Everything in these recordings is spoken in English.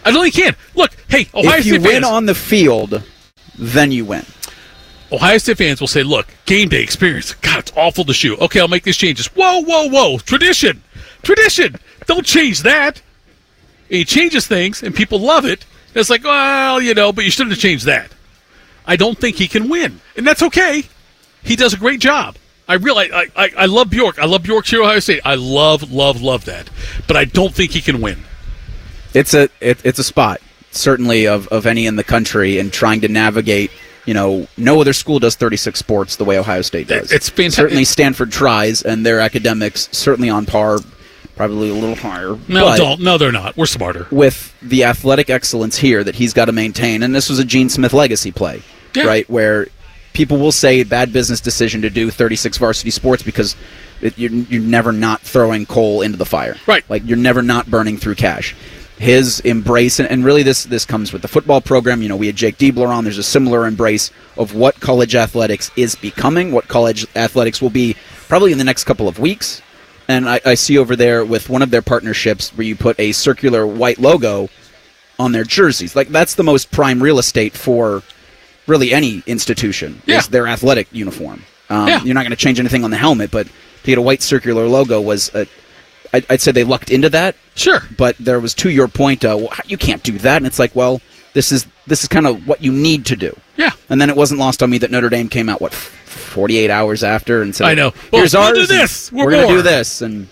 I don't think he can. Look, hey, Ohio If State you win fans, on the field, then you win. Ohio State fans will say, look, game day experience. God, it's awful to shoot. Okay, I'll make these changes. Whoa. Tradition. Don't change that. And he changes things, and people love it. And it's like, well, but you shouldn't have changed that. I don't think he can win. And that's okay. He does a great job. I love Bjork. I love Bjork's here at Ohio State. I love that. But I don't think he can win. It's a spot, certainly, of any in the country, and trying to navigate. No other school does 36 sports the way Ohio State does. It's fantastic. Certainly Stanford tries, and their academics certainly on par, probably a little higher. No, they're not. We're smarter. With the athletic excellence here that he's got to maintain, and this was a Gene Smith legacy play, right, where people will say bad business decision to do 36 varsity sports because you're never not throwing coal into the fire. Right. Like, you're never not burning through cash. His embrace, and really this comes with the football program. We had Jake Diebler on. There's a similar embrace of what college athletics is becoming, what college athletics will be probably in the next couple of weeks. And I see over there with one of their partnerships where you put a circular white logo on their jerseys. Like, that's the most prime real estate for really any institution, is their athletic uniform. You're not going to change anything on the helmet, but to get a white circular logo was I'd say they lucked into that. Sure. But there was, to your point, you can't do that. And it's like, well, this is kind of what you need to do. Yeah. And then it wasn't lost on me that Notre Dame came out, 48 hours after and said, I know. Here's we'll ours. Do this. We're going to do this. And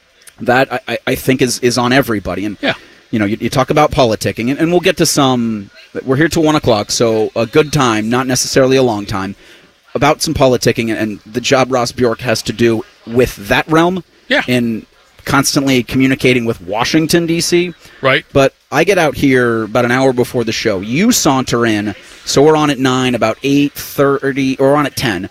that, I think, is on everybody. And, you talk about politicking, and we'll get to some. We're here till 1 o'clock, so a good time, not necessarily a long time, about some politicking and the job Ross Bjork has to do with that realm. Yeah. In constantly communicating with Washington, D.C. Right. But I get out here about an hour before the show. You saunter in, so we're on at 9, about 8:30, or on at 10,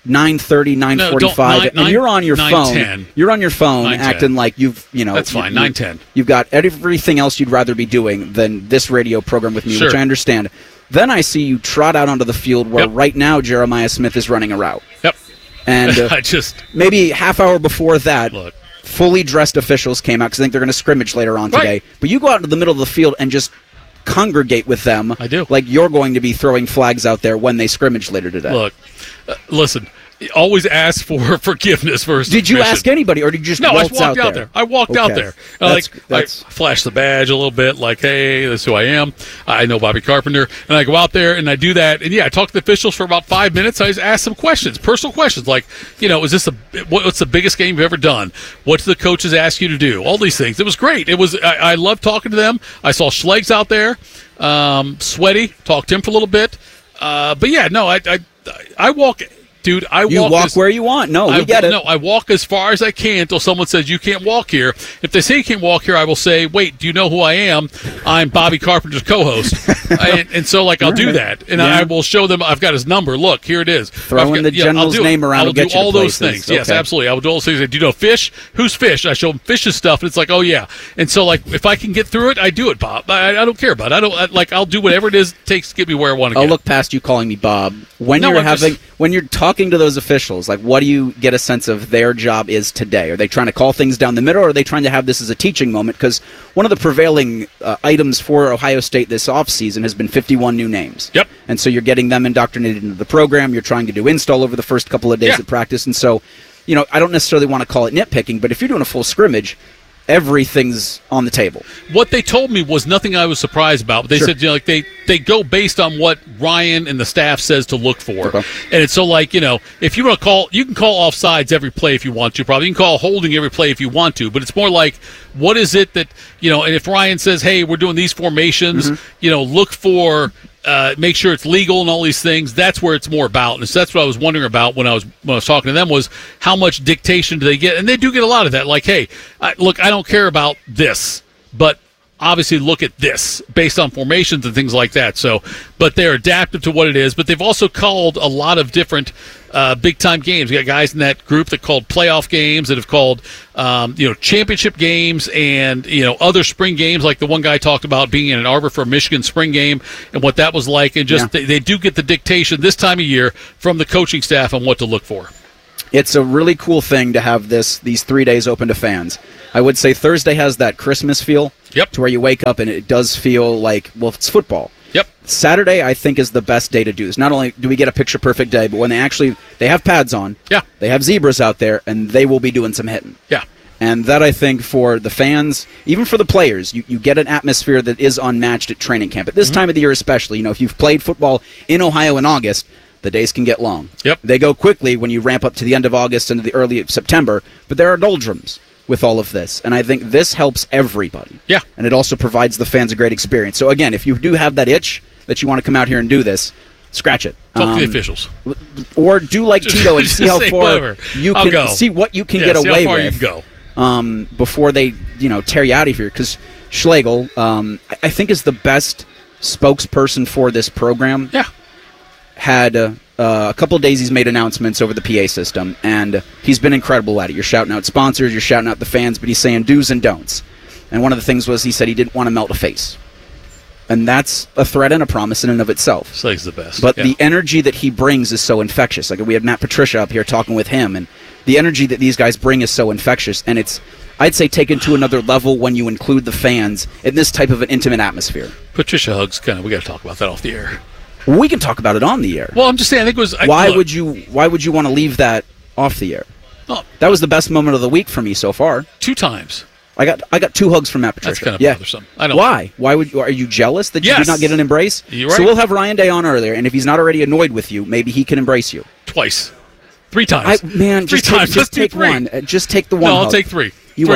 9:30, 9:45, and you're on your phone. 10. You're on your phone 9:10. acting like That's fine, 9:10. You've got everything else you'd rather be doing than this radio program with me, Sure. which I understand. Then I see you trot out onto the field where right now Jeremiah Smith is running a route. Yep. And maybe half hour before that, fully dressed officials came out because I think they're going to scrimmage later on today. But you go out into the middle of the field and just congregate with them. I do. Like you're going to be throwing flags out there when they scrimmage later today. Look, listen. Always ask for forgiveness first. Did you ask anybody, or did you just waltz I walked out there? I walked out there. I flashed the badge a little bit, like, hey, this is who I am. I know Bobby Carpenter. And I go out there, and I do that. And, I talk to the officials for about 5 minutes. I just ask them questions, personal questions, like, is this what's the biggest game you've ever done? What do the coaches ask you to do? All these things. It was great. I loved talking to them. I saw Schlegels out there, sweaty, talked to him for a little bit. I walk... Dude, you walk where you want. No, we get it. No, I walk as far as I can until someone says you can't walk here. If they say you can't walk here, I will say, wait, do you know who I am? I'm Bobby Carpenter's co-host. and so, I'll do that. And I will show them I've got his number. Look, here it is. Throwing the general's name around will get you to all those things. Okay. Yes, absolutely. I will do all those things. Do you know Fish? Who's Fish? I show them Fish's stuff, and it's like, oh, yeah. And so, if I can get through it, I do it, Bob. I don't care about it. I'll do whatever it is it takes to get me where I want to go. I'll look past you calling me Bob. When you're talking to those officials, what do you get a sense of their job is today? Are they trying to call things down the middle, or are they trying to have this as a teaching moment? Because one of the prevailing items for Ohio State this offseason has been 51 new names. Yep. And so you're getting them indoctrinated into the program. You're trying to do install over the first couple of days of practice. And so, I don't necessarily want to call it nitpicking, but if you're doing a full scrimmage, everything's on the table. What they told me was nothing I was surprised about. But they said they go based on what Ryan and the staff says to look for. Okay. And it's so if you want to call, you can call offsides every play if you want to. Probably you can call holding every play if you want to. But it's more like, what is it that, and if Ryan says, hey, we're doing these formations, look for make sure it's legal and all these things. That's where it's more about. And so that's what I was wondering about when I was talking to them, was how much dictation do they get? And they do get a lot of that. Like, hey, I don't care about this, but obviously look at this based on formations and things like that. So, but they're adaptive to what it is. But they've also called a lot of different big-time games. We got guys in that group that called playoff games, that have called championship games, and other spring games, like the one guy talked about being in Ann Arbor for a Michigan spring game and what that was like. And just they do get the dictation this time of year from the coaching staff on what to look for. It's a really cool thing to have these 3 days open to fans. I would say Thursday has that Christmas feel. Yep. To where you wake up and it does feel like, well, it's football. Yep. Saturday, I think, is the best day to do this. Not only do we get a picture-perfect day, but when they have pads on, yeah, they have zebras out there, and they will be doing some hitting. Yeah. And that, I think, for the fans, even for the players, you get an atmosphere that is unmatched at training camp. At this time of the year especially, if you've played football in Ohio in August, the days can get long. Yep. They go quickly when you ramp up to the end of August into the early September, but there are doldrums with all of this. And I think this helps everybody. Yeah. And it also provides the fans a great experience. So, again, if you do have that itch that you want to come out here and do this, scratch it. Talk to the officials. Or do like Tito and see how far you can go. See what you can get away how far with. You can go. Before they, tear you out of here. Because Schlegel, I think, is the best spokesperson for this program. Yeah. Had a couple of days he's made announcements over the PA system, and he's been incredible at it. You're shouting out sponsors, you're shouting out the fans, but he's saying do's and don'ts. And one of the things was he said he didn't want to melt a face. And that's a threat and a promise in and of itself. Sleg's the best. But the energy that he brings is so infectious. Like, we had Matt Patricia up here talking with him, and the energy that these guys bring is so infectious, and it's, I'd say, taken to another level when you include the fans in this type of an intimate atmosphere. Patricia hugs, we got to talk about that off the air. We can talk about it on the air. Well, I'm just saying, I think it was... Why would you want to leave that off the air? Oh, that was the best moment of the week for me so far. 2 times. I got 2 hugs from Matt Patricia. That's kind of bothersome. I don't. Why? Are you jealous that you did not get an embrace? You're right. So we'll have Ryan Day on earlier, and if he's not already annoyed with you, maybe he can embrace you. Twice. 3 times. Just take one. Just take the one. No, I'll hug. take 3.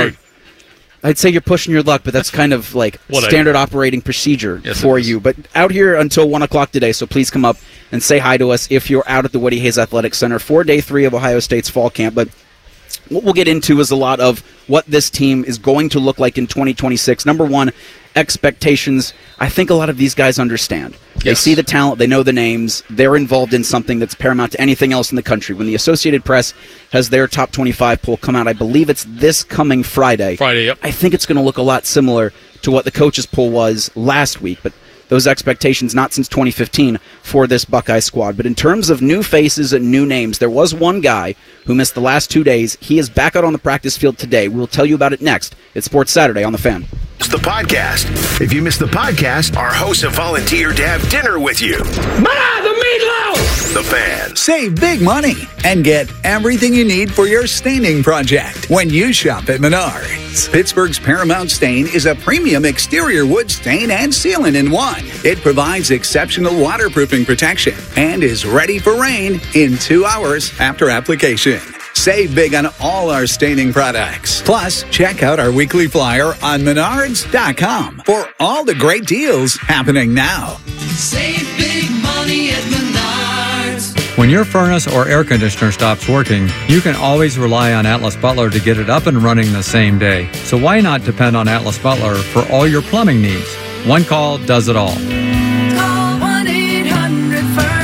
I'd say you're pushing your luck, but that's kind of like standard operating procedure for you. But out here until 1 o'clock today, so please come up and say hi to us if you're out at the Woody Hayes Athletic Center for Day 3 of Ohio State's fall camp. But what we'll get into is a lot of what this team is going to look like in 2026. Number one, expectations. I think a lot of these guys understand. Yes. They see the talent, they know the names, they're involved in something that's paramount to anything else in the country. When the Associated Press has their top 25 poll come out, I believe it's this coming Friday. Yep. I think it's going to look a lot similar to what the coaches' poll was last week, but those expectations not since 2015 for this Buckeye squad. But in terms of new faces and new names, there was one guy who missed the last 2 days. He is back out on the practice field today. We'll tell you about it next. It's Sports Saturday on The Fan. It's the podcast. If you missed the podcast, our hosts have volunteered to have dinner with you. The meatloaf! The Fan. Save big money and get everything you need for your staining project when you shop at Menards. Pittsburgh's Paramount Stain is a premium exterior wood stain and sealant in one. It provides exceptional waterproofing protection and is ready for rain in 2 hours after application. Save big on all our staining products. Plus, check out our weekly flyer on Menards.com for all the great deals happening now. Save big money at Menards. When your furnace or air conditioner stops working, you can always rely on Atlas Butler to get it up and running the same day. So why not depend on Atlas Butler for all your plumbing needs? One call does it all. Call 1-800-FURNACE.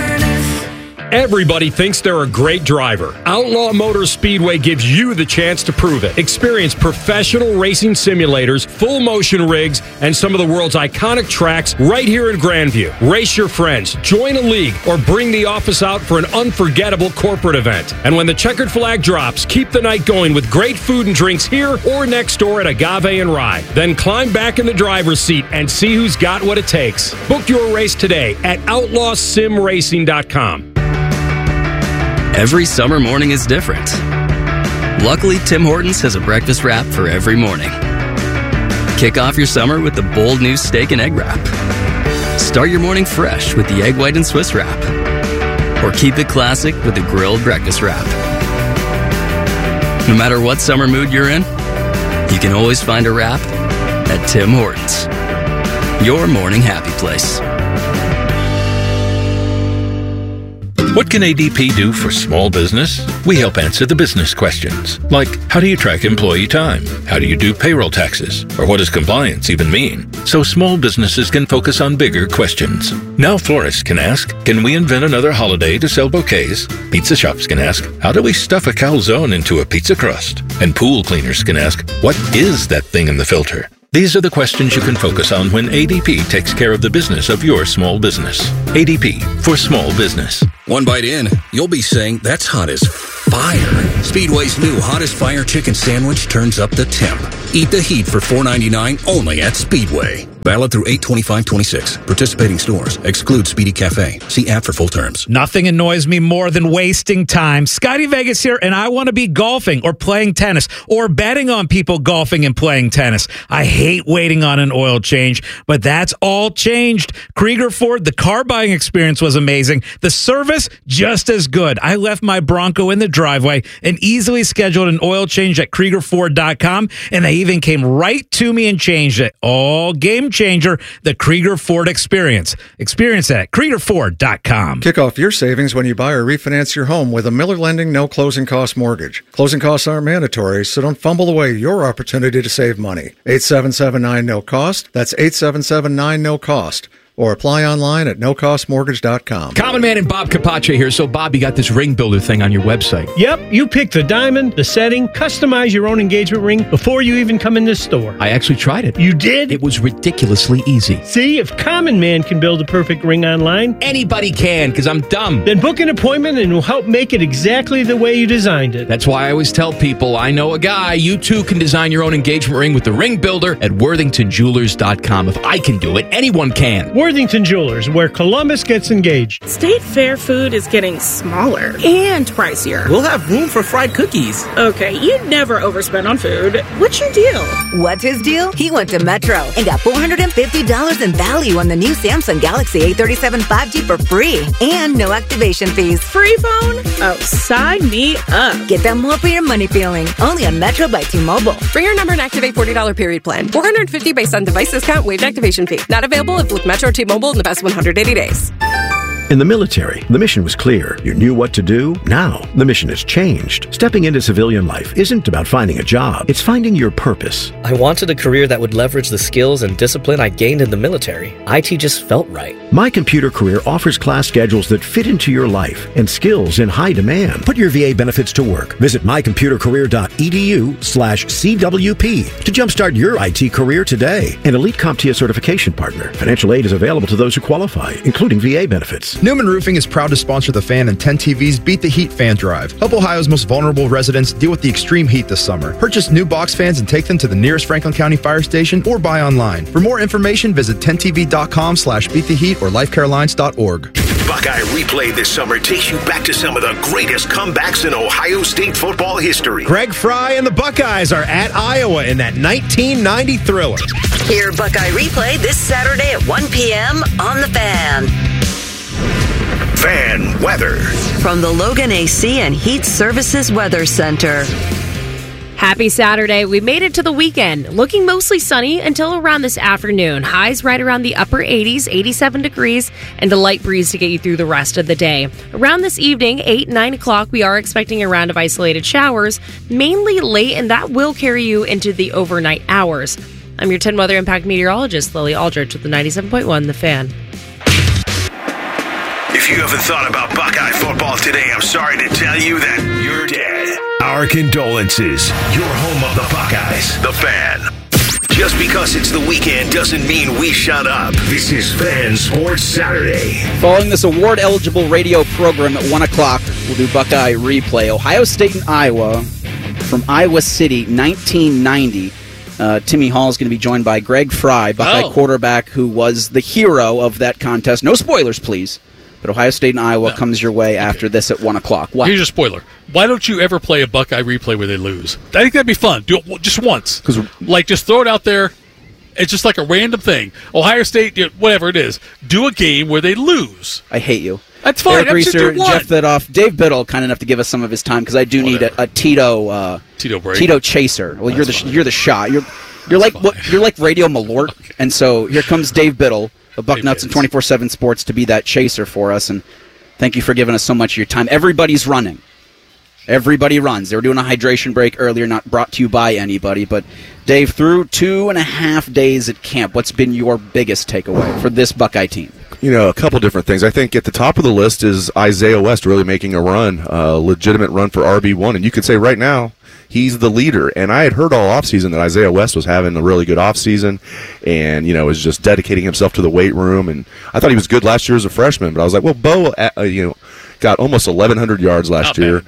Everybody thinks they're a great driver. Outlaw Motor Speedway gives you the chance to prove it. Experience professional racing simulators, full motion rigs, and some of the world's iconic tracks right here in Grandview. Race your friends, join a league, or bring the office out for an unforgettable corporate event. And when the checkered flag drops, keep the night going with great food and drinks here or next door at Agave and Rye. Then climb back in the driver's seat and see who's got what it takes. Book your race today at outlawsimracing.com. Every summer morning is different. Luckily, Tim Hortons has a breakfast wrap for every morning. Kick off your summer with the bold new steak and egg wrap. Start your morning fresh with the egg white and Swiss wrap. Or keep it classic with the grilled breakfast wrap. No matter what summer mood you're in, you can always find a wrap at Tim Hortons. Your morning happy place. What can ADP do for small business? We help answer the business questions, like how do you track employee time? How do you do payroll taxes? Or what does compliance even mean? So small businesses can focus on bigger questions. Now florists can ask, can we invent another holiday to sell bouquets? Pizza shops can ask, how do we stuff a calzone into a pizza crust? And pool cleaners can ask, what is that thing in the filter? These are the questions you can focus on when ADP takes care of the business of your small business. ADP for small business. One bite in, you'll be saying, that's hot as fire. Speedway's new Hottest Fire Chicken Sandwich turns up the temp. Eat the heat for $4.99 only at Speedway. Valid through 8/25/26. Participating stores. Exclude Speedy Cafe. See app for full terms. Nothing annoys me more than wasting time. Scotty Vegas here, and I want to be golfing or playing tennis or betting on people golfing and playing tennis. I hate waiting on an oil change, but that's all changed. Krieger Ford, the car buying experience was amazing. The service, just as good. I left my Bronco in the driveway and easily scheduled an oil change at KriegerFord.com, and they even came right to me and changed it. All game changer, the Krieger Ford experience. Experience that at KriegerFord.com. Kick off your savings when you buy or refinance your home with a Miller Lending no closing cost mortgage. Closing costs aren't mandatory, so don't fumble away your opportunity to save money. 877-9-NO-COST. That's 877-9-NO-COST. Or apply online at nocostmortgage.com. Common Man and Bob Capace here. So, Bob, you got this ring builder thing on your website. Yep, you pick the diamond, the setting, customize your own engagement ring before you even come in this store. I actually tried it. You did? It was ridiculously easy. See, if Common Man can build a perfect ring online, anybody can, because I'm dumb. Then book an appointment and we'll help make it exactly the way you designed it. That's why I always tell people, I know a guy. You too can design your own engagement ring with the ring builder at worthingtonjewelers.com. If I can do it, anyone can. Worthington Jewelers, where Columbus gets engaged. State Fair food is getting smaller and pricier. We'll have room for fried cookies. Okay, you never overspend on food. What's your deal? What's his deal? He went to Metro and got $450 in value on the new Samsung Galaxy A37 5G for free and no activation fees. Free phone? Oh, sign me up. Get that more for your money feeling. Only on Metro by T-Mobile. Bring your number and activate $40 period plan. $450 based on device discount, waived activation fee. Not available if with Metro T-Mobile in the past 180 days. In the military, the mission was clear. You knew what to do. Now, the mission has changed. Stepping into civilian life isn't about finding a job. It's finding your purpose. I wanted a career that would leverage the skills and discipline I gained in the military. IT just felt right. My Computer Career offers class schedules that fit into your life and skills in high demand. Put your VA benefits to work. Visit mycomputercareer.edu/CWP to jumpstart your IT career today. An elite CompTIA certification partner. Financial aid is available to those who qualify, including VA benefits. Newman Roofing is proud to sponsor the Fan and 10 TV's Beat the Heat fan drive. Help Ohio's most vulnerable residents deal with the extreme heat this summer. Purchase new box fans and take them to the nearest Franklin County fire station or buy online. For more information, visit 10tv.com/beattheheat or lifecarealliance.org. Buckeye Replay this summer takes you back to some of the greatest comebacks in Ohio State football history. Greg Fry and the Buckeyes are at Iowa in that 1990 thriller. Hear Buckeye Replay this Saturday at 1 p.m. on The Fan. Fan weather from the Logan AC and Heat Services Weather Center. Happy Saturday. We made it to the weekend. Looking mostly sunny until around this afternoon. Highs right around the upper 80s, 87 degrees, and a light breeze to get you through the rest of the day. Around this evening, 8, 9 o'clock, we are expecting a round of isolated showers, mainly late, and that will carry you into the overnight hours. I'm your 10 Weather Impact meteorologist, Lily Aldrich, with the 97.1 The Fan. If you haven't thought about Buckeye football today, I'm sorry to tell you that you're dead. Our condolences. You're home of the Buckeyes, The Fan. Just because it's the weekend doesn't mean we shut up. This is Fan Sports Saturday. Following this award-eligible radio program at 1 o'clock, we'll do Buckeye Replay. Ohio State and Iowa from Iowa City, 1990. Timmy Hall is going to be joined by Greg Fry, Buckeye quarterback, who was the hero of that contest. No spoilers, please. But Ohio State and Iowa comes your way after this at 1 o'clock. What? Here's a spoiler. Why don't you ever play a Buckeye Replay where they lose? I think that'd be fun. Do it just once. Like, just throw it out there. It's just like a random thing. Ohio State, whatever it is, do a game where they lose. I hate you. That's fine. Eric Reeser, Jeff Vidoff, Dave Biddle, kind enough to give us some of his time because I do need a Tito break. Tito chaser. Well, you're the shot. You're like Radio Malort, and so here comes Dave Biddle of Bucknuts and 24/7 Sports to be that chaser for us. And thank you for giving us so much of your time. Everybody's running. Everybody runs. They were doing a hydration break earlier, not brought to you by anybody. But Dave, through 2.5 days at camp, what's been your biggest takeaway for this Buckeye team? You know, a couple different things. I think at the top of the list is Isaiah West really making a run, a legitimate run for RB1. And you could say right now, he's the leader. And I had heard all offseason that Isaiah West was having a really good offseason and, was just dedicating himself to the weight room. And I thought he was good last year as a freshman. But I was like, well, Bo, got almost 1,100 yards last year,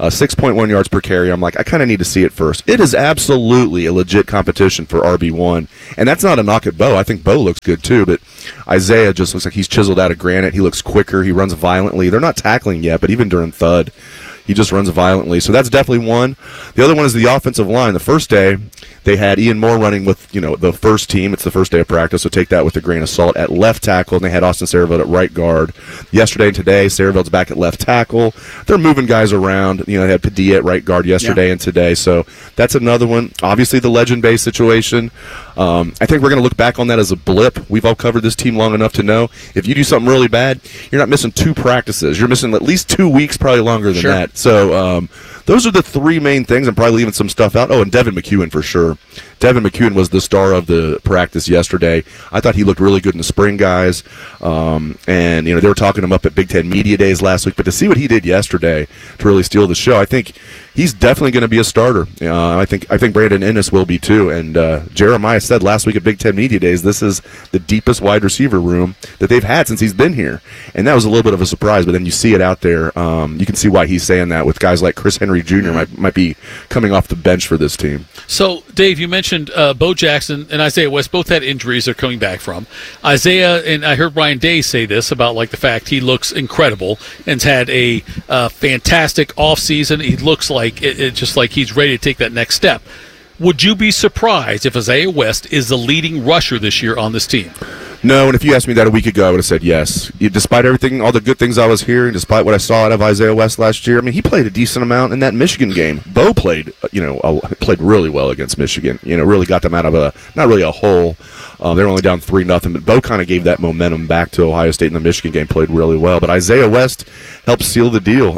6.1 yards per carry. I'm like, I kind of need to see it first. It is absolutely a legit competition for RB1, and that's not a knock at Bo. I think Bo looks good too, but Isaiah just looks like he's chiseled out of granite. He looks quicker. He runs violently. They're not tackling yet, but even during thud, he just runs violently. So that's definitely one. The other one is the offensive line. The first day, they had Ian Moore running with, the first team. It's the first day of practice, so take that with a grain of salt. At left tackle, and they had Austin Saraveld at right guard. Yesterday and today, Saraveld's back at left tackle. They're moving guys around. They had Padilla at right guard yesterday and today. So that's another one. Obviously, the legend-based situation. I think we're going to look back on that as a blip. We've all covered this team long enough to know if you do something really bad, you're not missing 2 practices. You're missing at least 2 weeks, probably longer than that. So those are the 3 main things. I'm probably leaving some stuff out. Oh, and Devin McEwen for sure. Devin McEwen was the star of the practice yesterday. I thought he looked really good in the spring, guys. And they were talking him up at Big Ten Media Days last week. But to see what he did yesterday to really steal the show, I think he's definitely going to be a starter. I think Brandon Ennis will be too. And Jeremiah said last week at Big Ten Media Days, this is the deepest wide receiver room that they've had since he's been here. And that was a little bit of a surprise. But then you see it out there. You can see why he's saying that with guys like Chris Henry Jr. might be coming off the bench for this team. So, Dave, you mentioned Bo Jackson and Isaiah West both had injuries they're coming back from. Isaiah, and I heard Ryan Day say this about the fact he looks incredible and's had a fantastic offseason. He looks like it's just like he's ready to take that next step. Would you be surprised if Isaiah West is the leading rusher this year on this team? No, and if you asked me that a week ago, I would have said yes. Despite everything, all the good things I was hearing, despite what I saw out of Isaiah West last year, he played a decent amount in that Michigan game. Bo played, played really well against Michigan. Really got them out of not really a hole. They were only down 3-0, but Bo kind of gave that momentum back to Ohio State in the Michigan game, played really well. But Isaiah West helped seal the deal.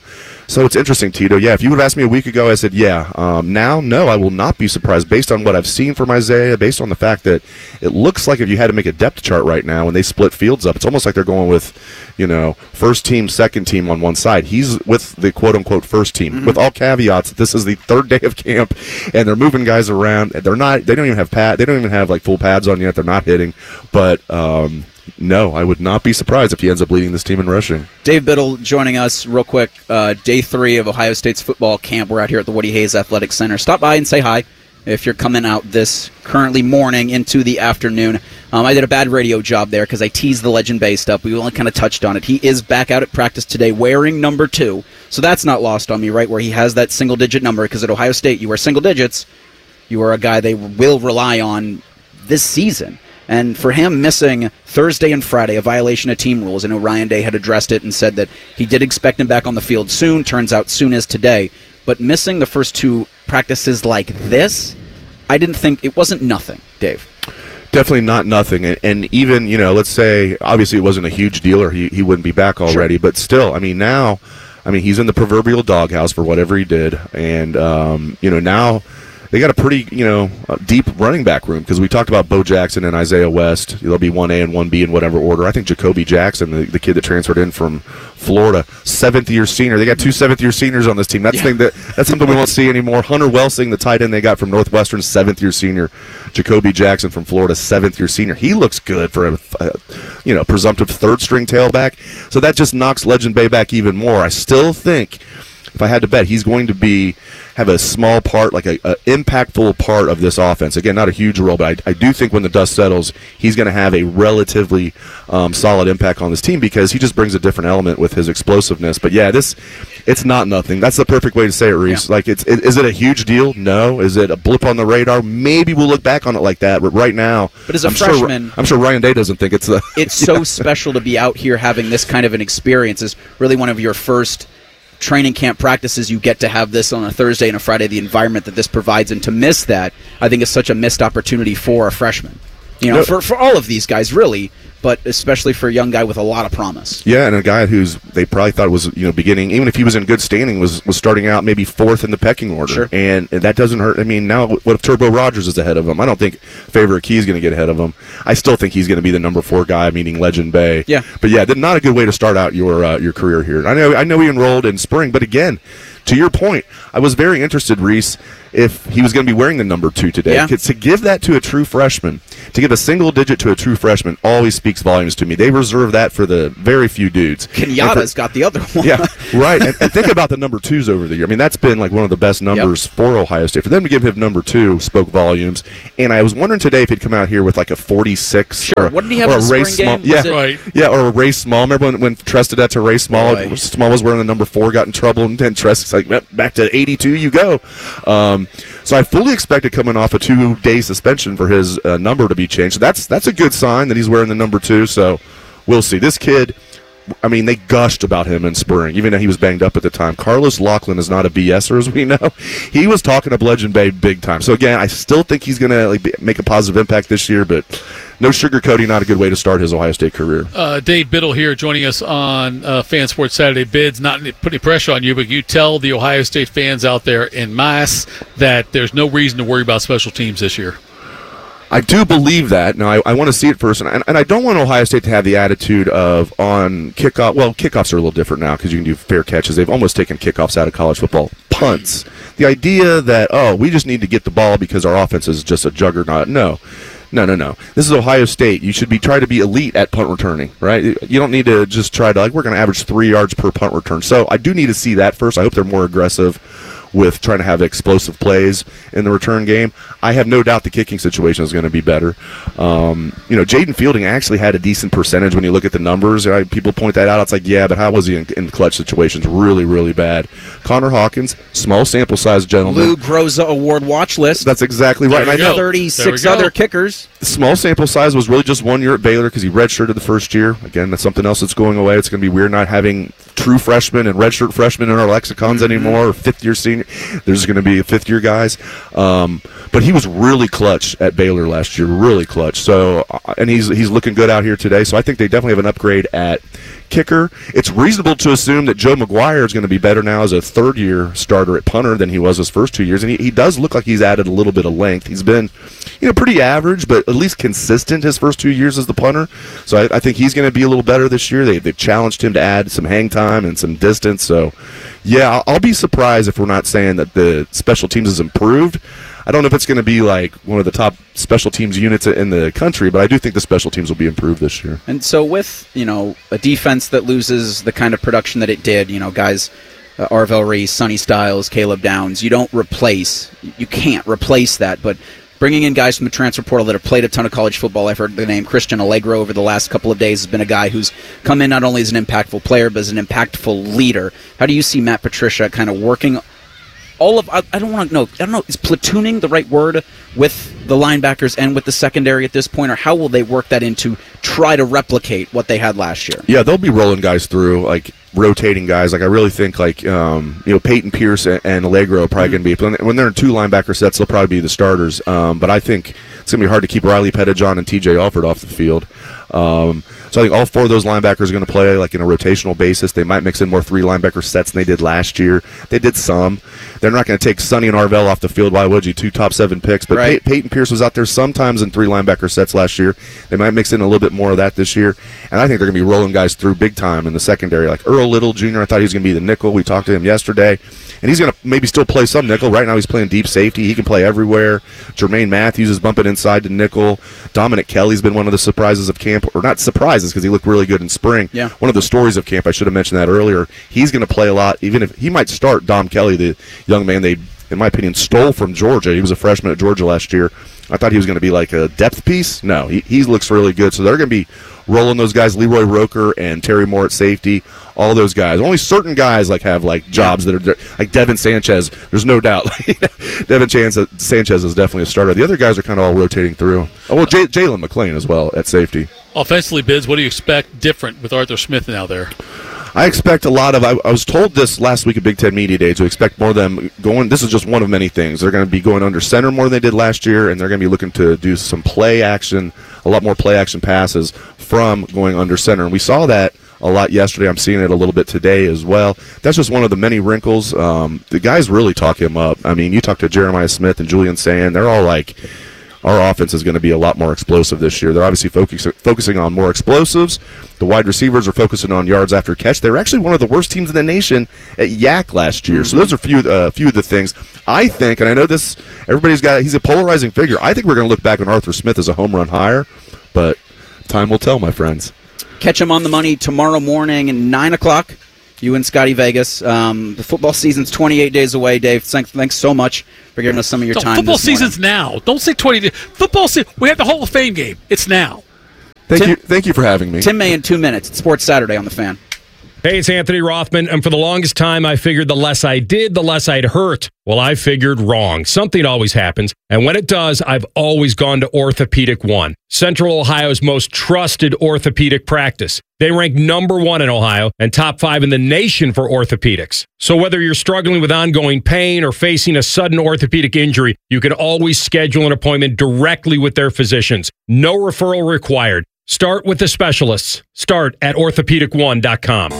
So it's interesting, Tito. Yeah, if you would have asked me a week ago, I said, yeah. Now, no, I will not be surprised based on what I've seen from Isaiah, based on the fact that it looks like if you had to make a depth chart right now when they split fields up, it's almost like they're going with, first team, second team on one side. He's with the quote-unquote first team, with all caveats. This is the 3rd day of camp, and they're moving guys around. They don't even have full pads on yet. They're not hitting, but no, I would not be surprised if he ends up leading this team in rushing. Dave Biddle joining us real quick. Day 3 of Ohio State's football camp. We're out here at the Woody Hayes Athletic Center. Stop by and say hi if you're coming out this currently morning into the afternoon. I did a bad radio job there because I teased the Legend Bay stuff. We only kind of touched on it. He is back out at practice today wearing number 2. So that's not lost on me, right, where he has that single-digit number, because at Ohio State you wear single digits. You are a guy they will rely on this season. And for him missing Thursday and Friday, a violation of team rules, I know Ryan Day had addressed it and said that he did expect him back on the field soon. Turns out soon is today. But missing the first 2 practices like this, I didn't think it wasn't nothing, Dave. Definitely not nothing. And even, let's say, obviously it wasn't a huge deal or he wouldn't be back already. Sure. But still, now, he's in the proverbial doghouse for whatever he did. And, now they got a pretty, deep running back room, because we talked about Bo Jackson and Isaiah West. They'll be 1A and 1B in whatever order. I think Jacoby Jackson, the kid that transferred in from Florida, 7th-year senior. They got 2 7th-year seniors on this team. That's something we won't see anymore. Hunter Welsing, the tight end they got from Northwestern, 7th-year senior. Jacoby Jackson from Florida, 7th-year senior. He looks good for a presumptive 3rd-string tailback. So that just knocks Legend Bay back even more. I still think, if I had to bet, he's going to have a small part, like a impactful part of this offense. Again, not a huge role, but I do think when the dust settles, he's going to have a relatively solid impact on this team, because he just brings a different element with his explosiveness. But yeah, it's not nothing. That's the perfect way to say it, Reese. Yeah. Is it a huge deal? No. Is it a blip on the radar? Maybe we'll look back on it like that. But right now, as a freshman, I'm sure Ryan Day doesn't think it's the. It's so special to be out here having this kind of an experience. Is really one of your first training camp practices. You get to have this on a Thursday and a Friday, the environment that this provides, and to miss that, I think, is such a missed opportunity for a freshman. For all of these guys, really, but especially for a young guy with a lot of promise. Yeah, and a guy they probably thought was, beginning, even if he was in good standing, was starting out maybe 4th in the pecking order. Sure. And that doesn't hurt. Now, what if Turbo Rogers is ahead of him? I don't think Favorite Key is going to get ahead of him. I still think he's going to be the number 4 guy, meaning Legend Bay. Yeah. But yeah, not a good way to start out your career here. I know he enrolled in spring, but again, to your point, I was very interested, Reese, if he was going to be wearing the number 2 today. Yeah. To give that to a true freshman, to give a single digit to a true freshman, always speaks volumes to me. They reserve that for the very few dudes. Kenyatta's got the other one. Yeah, right. And think about the number 2s over the year. I mean, that's been like one of the best numbers for Ohio State. For them to give him number 2 spoke volumes. And I was wondering today if he'd come out here with like a 46. Sure. What did he have in the spring game? Yeah, or a Ray Small. Remember when Tress did that to Ray Small? Boy. Small was wearing the number 4, got in trouble, and then Tress is like, back to 82 you go. So I fully expected coming off a 2-day suspension for his number to be changed. So that's a good sign that he's wearing the number 2. So we'll see. This kid, I mean, they gushed about him in spring, even though he was banged up at the time. Carlos Laughlin is not a BSer, as we know. He was talking to Bludgeon Bay big time. So, again, I still think he's going to make a positive impact this year, but no sugarcoating, not a good way to start his Ohio State career. Dave Biddle here joining us on Fan Sports Saturday Bids. Not putting pressure on you, but you tell the Ohio State fans out there en masse that there's no reason to worry about special teams this year. I do believe that. Now, I want to see it first, and I don't want Ohio State to have the attitude of on kickoff. Well, kickoffs are a little different now because you can do fair catches. They've almost taken kickoffs out of college football. Punts. The idea that, we just need to get the ball because our offense is just a juggernaut. No. This is Ohio State. You should try to be elite at punt returning, right? You don't need to just try to, we're going to average 3 yards per punt return. So I do need to see that first. I hope they're more aggressive with trying to have explosive plays in the return game. I have no doubt the kicking situation is going to be better. Jaden Fielding actually had a decent percentage when you look at the numbers. People point that out. It's like, yeah, but how was he in clutch situations? Really, really bad. Connor Hawkins, small sample size gentleman. Lou Groza Award watch list. That's exactly right. And I know 36 other kickers. The small sample size was really just 1 year at Baylor because he redshirted the first year. Again, that's something else that's going away. It's going to be weird not having true freshmen and redshirt freshmen in our lexicons anymore, or fifth-year senior. There's going to be fifth-year guys. But he was really clutch at Baylor last year, really clutch. So, and he's looking good out here today. So I think they definitely have an upgrade at kicker. It's reasonable to assume that Joe McGuire is going to be better now as a third-year starter at punter than he was his first 2 years. And he does look like he's added a little bit of length. He's been, pretty average, but at least consistent his first 2 years as the punter. So I think he's going to be a little better this year. They've challenged him to add some hang time and some distance. So, yeah, I'll be surprised if we're not saying that the special teams has improved. I don't know if it's going to be like one of the top special teams units in the country, but I do think the special teams will be improved this year. And so with, a defense that loses the kind of production that it did, guys, Arvell Reese, Sonny Styles, Caleb Downs, you can't replace that, but bringing in guys from the transfer portal that have played a ton of college football. I've heard the name Christian Allegro over the last couple of days has been a guy who's come in not only as an impactful player, but as an impactful leader. How do you see Matt Patricia kind of working I don't know, is platooning the right word with the linebackers and with the secondary at this point, or how will they work that in to try to replicate what they had last year? Yeah, they'll be rolling guys through, rotating guys. I really think, Peyton Pierce and Allegro are probably going to be, when they're in 2 linebacker sets, they'll probably be the starters. But I think it's going to be hard to keep Riley Pettijohn and TJ Alford off the field. So I think all 4 of those linebackers are going to play in a rotational basis. They might mix in more 3 linebacker sets than they did last year. They did some. They're not going to take Sonny and Arvell off the field. Why would you? 2 top 7 picks. But right. Peyton Pierce was out there sometimes in 3 linebacker sets last year. They might mix in a little bit more of that this year. And I think they're going to be rolling guys through big time in the secondary. Like Earl Little Jr., I thought he was going to be the nickel. We talked to him yesterday. And he's going to maybe still play some nickel. Right now he's playing deep safety. He can play everywhere. Jermaine Matthews is bumping inside to nickel. Dominic Kelly's been one of the surprises of camp. Or not surprises because he looked really good in spring. Yeah. One of the stories of camp, I should have mentioned that earlier. He's going to play a lot, even if he might start Dom Kelly, the young man they, in my opinion, stole from Georgia. He was a freshman at Georgia last year. I thought he was going to be like a depth piece. No, he looks really good. So they're going to be rolling those guys, Leroy Roker and Terry Moore at safety, all those guys. Only certain guys have jobs that are like Devin Sanchez. There's no doubt. Devin Sanchez is definitely a starter. The other guys are kind of all rotating through. Oh, well, Jalen McClain as well at safety. Offensively, Bids, what do you expect different with Arthur Smith now there? I expect a lot of, I was told this last week at Big Ten Media Day, to expect more of them going, this is just one of many things. They're going to be going under center more than they did last year, and they're going to be looking to do some play action, a lot more play action passes from going under center. And we saw that a lot yesterday. I'm seeing it a little bit today as well. That's just one of the many wrinkles. The guys really talk him up. I mean, you talk to Jeremiah Smith and Julian Sand, they're all like, our offense is going to be a lot more explosive this year. They're obviously focusing on more explosives. The wide receivers are focusing on yards after catch. They were actually one of the worst teams in the nation at YAC last year. So those are few of the things. I think, and I know this, he's a polarizing figure. I think we're going to look back on Arthur Smith as a home run hire, but time will tell, my friends. Catch him on the money tomorrow morning at 9 o'clock. You and Scotty Vegas. The football season's 28 days away, Dave. Thanks so much for giving us some of your time. Football season's now. Don't say 20 days. Football season. We have the Hall of Fame game. It's now. Thank you for having me. Tim May in 2 minutes. It's Sports Saturday on The Fan. Hey, it's Anthony Rothman, and for the longest time, I figured the less I did, the less I'd hurt. Well, I figured wrong. Something always happens, and when it does, I've always gone to Orthopedic One, Central Ohio's most trusted orthopedic practice. They rank #1 in Ohio and top 5 in the nation for orthopedics. So whether you're struggling with ongoing pain or facing a sudden orthopedic injury, you can always schedule an appointment directly with their physicians. No referral required. Start with the specialists. Start at orthopedic1.com.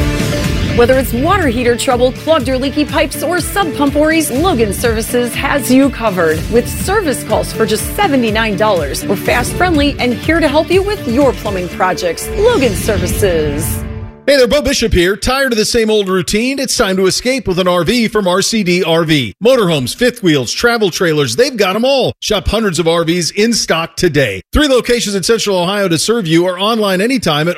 Whether it's water heater trouble, clogged or leaky pipes, or sub pump worries, Logan Services has you covered with service calls for just $79. We're fast, friendly, and here to help you with your plumbing projects. Logan Services. Hey there, Bo Bishop here. Tired of the same old routine? It's time to escape with an RV from RCD RV. Motorhomes, fifth wheels, travel trailers, they've got them all. Shop hundreds of RVs in stock today. 3 locations in Central Ohio to serve you or online anytime at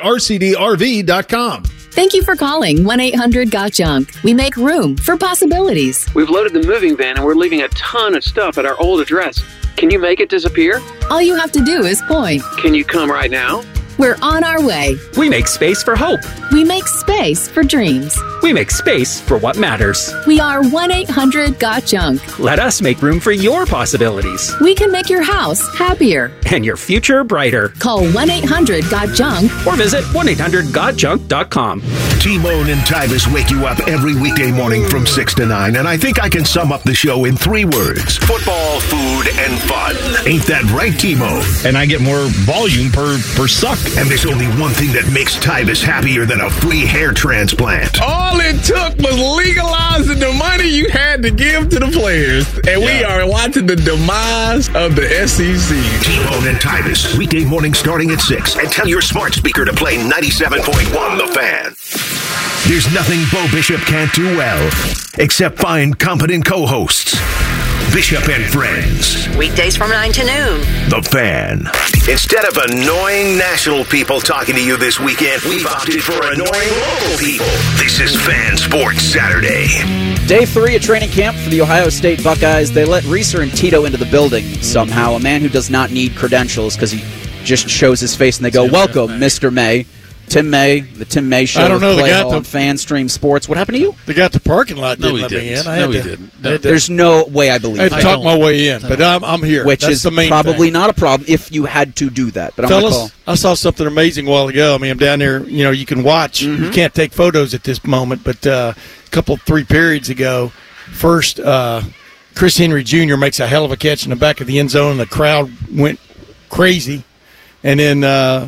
rcdrv.com. Thank you for calling 1-800-GOT-JUNK. We make room for possibilities. We've loaded the moving van and we're leaving a ton of stuff at our old address. Can you make it disappear? All you have to do is point. Can you come right now? We're on our way. We make space for hope. We make space for dreams. We make space for what matters. We are 1-800-GOT-JUNK. Let us make room for your possibilities. We can make your house happier. And your future brighter. Call 1-800-GOT-JUNK. Or visit 1-800-GOT-JUNK.com. T-Bone and Tyvis wake you up every weekday morning from 6 to 9, and I think I can sum up the show in 3 words. Football, food, and fun. Ain't that right, T-Bone? And I get more volume per suck. And there's only one thing that makes Tyvis happier than a free hair transplant. All it took was legalizing the money you had to give to the players. And we are watching the demise of the SEC. T-Bone and Tyvis, weekday morning starting at 6. And tell your smart speaker to play 97.1 The Fan. There's nothing Bo Bishop can't do well, except find competent co-hosts. Bishop and Friends. Weekdays from 9 to noon. The Fan. Instead of annoying national people talking to you this weekend, we've opted for annoying local people. This is Fan Sports Saturday. Day 3 of training camp for the Ohio State Buckeyes. They let Reeser and Tito into the building somehow. A man who does not need credentials because he just shows his face and they go, "Welcome, Mr. May." Tim May, the Tim May Show. I don't know. They got the Fan Stream Sports. What happened to you? They got the parking lot. No, he let me didn't. in. No, he didn't. No. There's no way I believe I had to talk my way in, but I'm here. Which That's is the main probably thing. not a problem if you had to do that. But Fellas, I saw something amazing a while ago. I mean, I'm down there. You know, you can watch. Mm-hmm. You can't take photos at this moment, but a couple 3 periods ago, first Chris Henry Jr. makes a hell of a catch in the back of the end zone, and the crowd went crazy. And then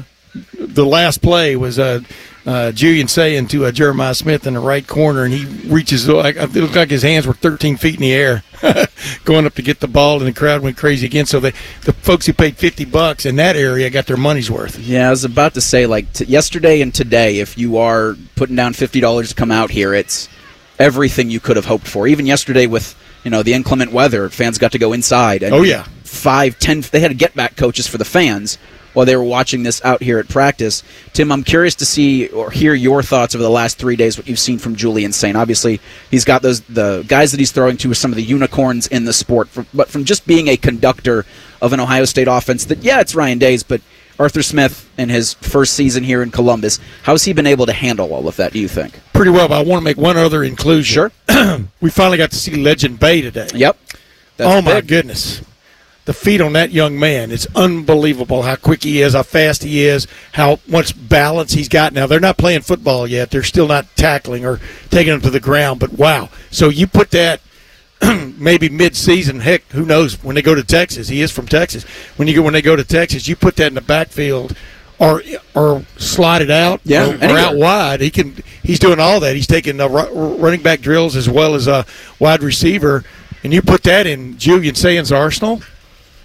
the last play was Julian saying to Jeremiah Smith in the right corner, and he reaches, it looked like his hands were 13 feet in the air going up to get the ball, and the crowd went crazy again. So the folks who paid $50 in that area got their money's worth. Yeah, I was about to say, like, yesterday and today, if you are putting down $50 to come out here, it's everything you could have hoped for. Even yesterday with, the inclement weather, fans got to go inside. And 5, 10, they had to get back coaches for the fans while they were watching this out here at practice. Tim, I'm curious to see or hear your thoughts over the last 3 days, what you've seen from Julian Saint. Obviously, he's got the guys that he's throwing to are some of the unicorns in the sport, but from just being a conductor of an Ohio State offense that, it's Ryan Day's, but Arthur Smith in his first season here in Columbus, how's he been able to handle all of that, do you think? Pretty well, but I want to make one other inclusion. Sure. We finally got to see Legend Bay today. Yep. That's my big. goodness. The feet on that young man, it's unbelievable how quick he is, how fast he is, how much balance he's got. Now, they're not playing football yet. They're still not tackling or taking him to the ground, but wow. So you put that maybe mid-season, heck, who knows, when they go to Texas. He is from Texas. When they go to Texas, you put that in the backfield or slide it out or out wide. He's doing all that. He's taking running back drills as well as a wide receiver, and you put that in Julian Saint's arsenal.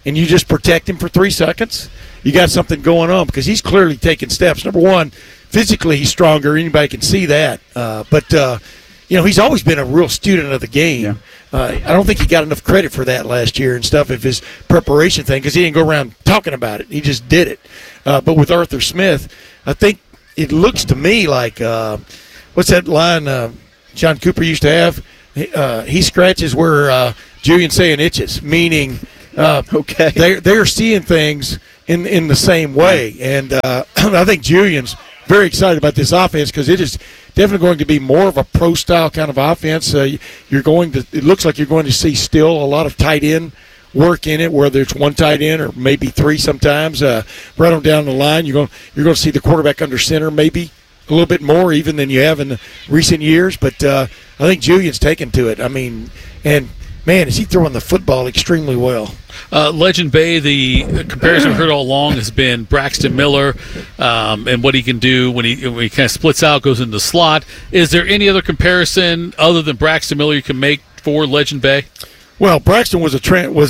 and you just protect him for 3 seconds, you got something going on because he's clearly taking steps. Number one, physically he's stronger. Anybody can see that. But he's always been a real student of the game. Yeah. I don't think he got enough credit for that last year and stuff of his preparation thing because he didn't go around talking about it. He just did it. But with Arthur Smith, I think it looks to me like what's that line John Cooper used to have? He scratches where Julian saying itches, meaning they're seeing things in the same way. And I think Julian's very excited about this offense because it is definitely going to be more of a pro-style kind of offense. It looks like you're going to see still a lot of tight end work in it, whether it's one tight end or maybe three sometimes. Right on down the line, you're going to see the quarterback under center maybe a little bit more even than you have in the recent years. But I think Julian's taken to it. I mean, and man, is he throwing the football extremely well. Legend Bay, the comparison we've heard all along has been Braxton Miller and what he can do when he kind of splits out, goes into the slot. Is there any other comparison other than Braxton Miller you can make for Legend Bay? Well, Braxton was a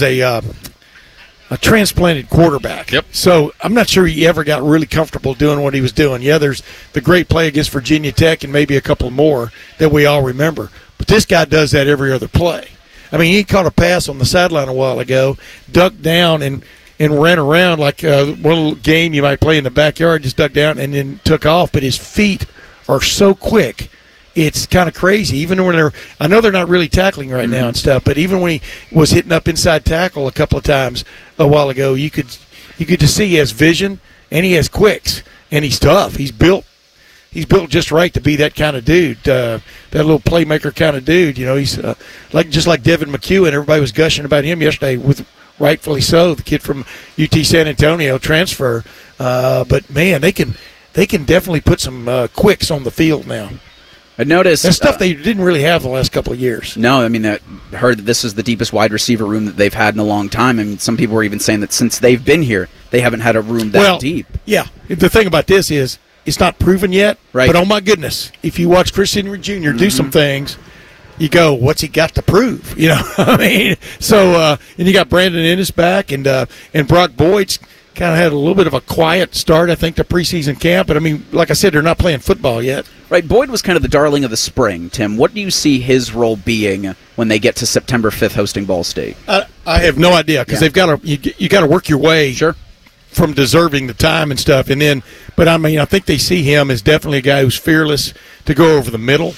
transplanted quarterback. Yep. So I'm not sure he ever got really comfortable doing what he was doing. Yeah, there's the great play against Virginia Tech and maybe a couple more that we all remember. But this guy does that every other play. I mean, he caught a pass on the sideline a while ago, ducked down and ran around like one little game you might play in the backyard, just ducked down and then took off. But his feet are so quick. It's kind of crazy. Even when I know they're not really tackling right now and stuff, but even when he was hitting up inside tackle a couple of times a while ago, you could just see he has vision and he has quicks and he's tough. He's built just right to be that kind of dude, that little playmaker kind of dude. You know, he's just like Devin McEwen. Everybody was gushing about him yesterday, with rightfully so. The kid from UT San Antonio transfer, but man, they can definitely put some quicks on the field now. I noticed that's stuff they didn't really have the last couple of years. No, I mean, I heard that this is the deepest wide receiver room that they've had in a long time. I mean, some people were even saying that since they've been here, they haven't had a room that deep. Yeah, the thing about this is it's not proven yet, right? But oh my goodness, if you watch Chris Henry Jr. do some things, you go, what's he got to prove? You know, I mean, so and you got Brandon Ennis back, and Brock Boyd's kind of had a little bit of a quiet start, I think, to preseason camp. But, I mean, like I said, they're not playing football yet. Right. Boyd was kind of the darling of the spring, Tim. What do you see his role being when they get to September 5th hosting Ball State? I have no idea because they've got to you got to work your way from deserving the time and stuff. And then, but, I mean, I think they see him as definitely a guy who's fearless to go over the middle.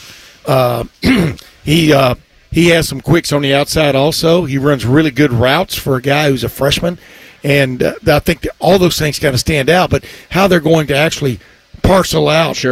He has some quicks on the outside also. He runs really good routes for a guy who's a freshman. And I think that all those things kind of stand out. But how they're going to actually parcel out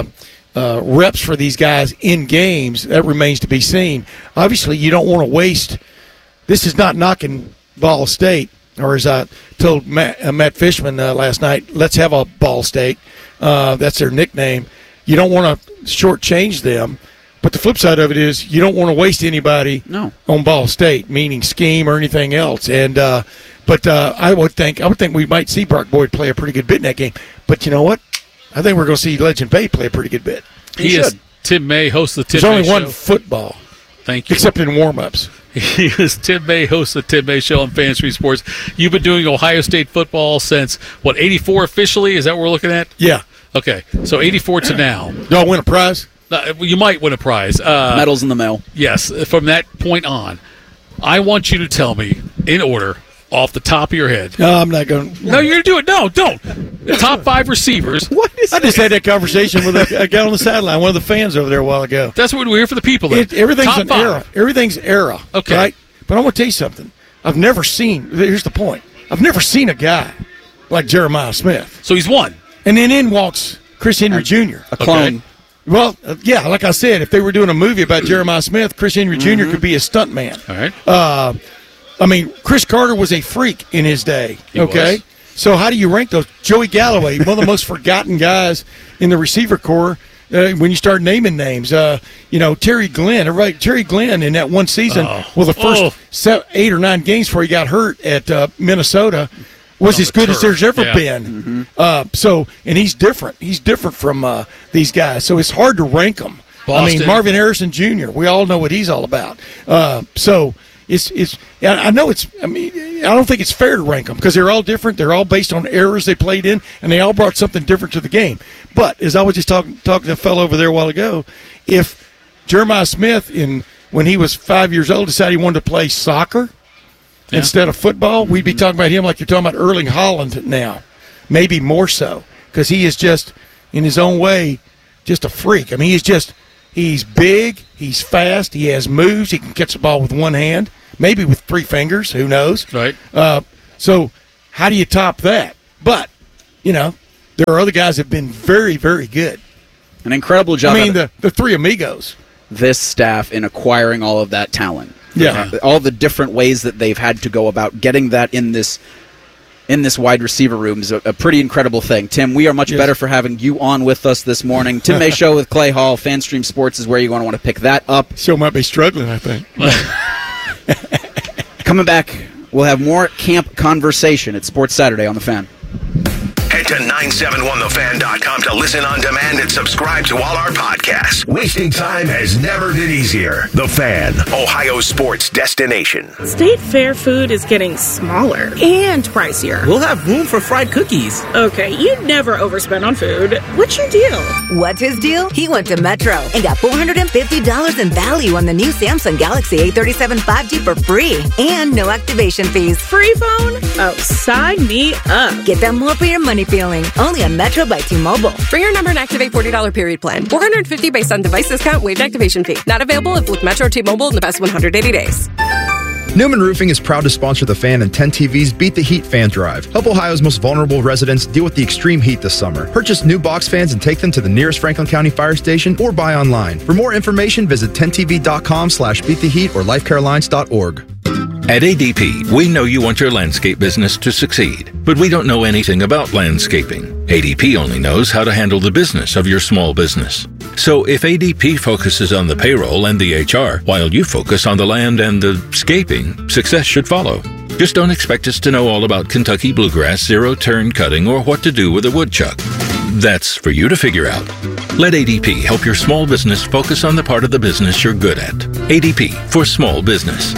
reps for these guys in games, that remains to be seen. Obviously, you don't want to waste – this is not knocking Ball State, or as I told Matt Fishman last night, let's have a Ball State. That's their nickname. You don't want to shortchange them. But the flip side of it is you don't want to waste anybody on Ball State, meaning scheme or anything else. And but I would think we might see Brock Boyd play a pretty good bit in that game. But you know what? I think we're going to see Legend Bay play a pretty good bit. He is Tim May, host of the Tim There's May only Show. one football. Thank you. Except in warm-ups. He is Tim May, host of the Tim May Show on Fan Street Sports. You've been doing Ohio State football since, 84 officially? Is that what we're looking at? Yeah. Okay, so 84 to now. Do I win a prize? You might win a prize. Medals in the mail. Yes, from that point on. I want you to tell me, in order, off the top of your head. No, I'm not going to. No, you're going to do it. No, don't. The top 5 receivers. I just had that conversation with a guy on the sideline, one of the fans over there a while ago. That's what we're here for the people. Everything's top an 5. era. Everything's era. Okay. Right? But I want to tell you something. I've never seen, here's the point. I've never seen a guy like Jeremiah Smith. So he's one. And then in walks Chris Henry Jr. A clone. Okay. Well, yeah, like I said, if they were doing a movie about Jeremiah Smith, Chris Henry Jr. could be a stuntman. All right. I mean, Chris Carter was a freak in his day. He okay. was. So how do you rank those? Joey Galloway, one of the most forgotten guys in the receiver corps. When you start naming names, Terry Glenn. Terry Glenn in that one season, the first 8 or 9 games before he got hurt at Minnesota, was as good as there's ever been. And he's different. He's different from these guys. So it's hard to rank them. Boston. I mean, Marvin Harrison Jr., we all know what he's all about. I know it's. I mean, I don't think it's fair to rank them because they're all different. They're all based on eras they played in, and they all brought something different to the game. But as I was just talking to a fellow over there a while ago, if Jeremiah Smith, when he was 5 years old, decided he wanted to play soccer instead of football, we'd be talking about him like you're talking about Erling Haaland now, maybe more so, because he is just, in his own way, just a freak. I mean, he's big, he's fast, he has moves, he can catch the ball with one hand, maybe with 3 fingers, who knows? Right. So how do you top that? But, there are other guys that have been very, very good. An incredible job. I mean, the 3 amigos. This staff in acquiring all of that talent. Yeah. All the different ways that they've had to go about getting that in this wide receiver room is a pretty incredible thing. Tim, we are much better for having you on with us this morning. Tim May Show with Clay Hall. FanStream Sports is where you're going to want to pick that up. Show might be struggling, I think. Coming back, we'll have more camp conversation at Sports Saturday on The Fan. Head to 971thefan.com to listen on demand and subscribe to all our podcasts. Wasting time has never been easier. The Fan, Ohio sports destination. State Fair food is getting smaller and pricier. We'll have room for fried cookies. Okay, you never overspend on food. What's your deal? What's his deal? He went to Metro and got $450 in value on the new Samsung Galaxy A37 5G for free and no activation fees. Free phone? Oh, sign me up. Get that more for your money feeling. Only on Metro by T-Mobile. For your number and activate $40 period plan. $450 based on device discount, waived activation fee. Not available if with Metro T-Mobile in the best 180 days. Newman Roofing is proud to sponsor The Fan and 10 TV's Beat the Heat fan drive. Help Ohio's most vulnerable residents deal with the extreme heat this summer. Purchase new box fans and take them to the nearest Franklin County fire station or buy online. For more information, visit 10tv.com/beattheheat or lifecarelines.org. At ADP, we know you want your landscape business to succeed, but we don't know anything about landscaping. ADP only knows how to handle the business of your small business. So if ADP focuses on the payroll and the HR, while you focus on the land and the scaping, success should follow. Just don't expect us to know all about Kentucky bluegrass, zero-turn cutting, or what to do with a woodchuck. That's for you to figure out. Let ADP help your small business focus on the part of the business you're good at. ADP for small business.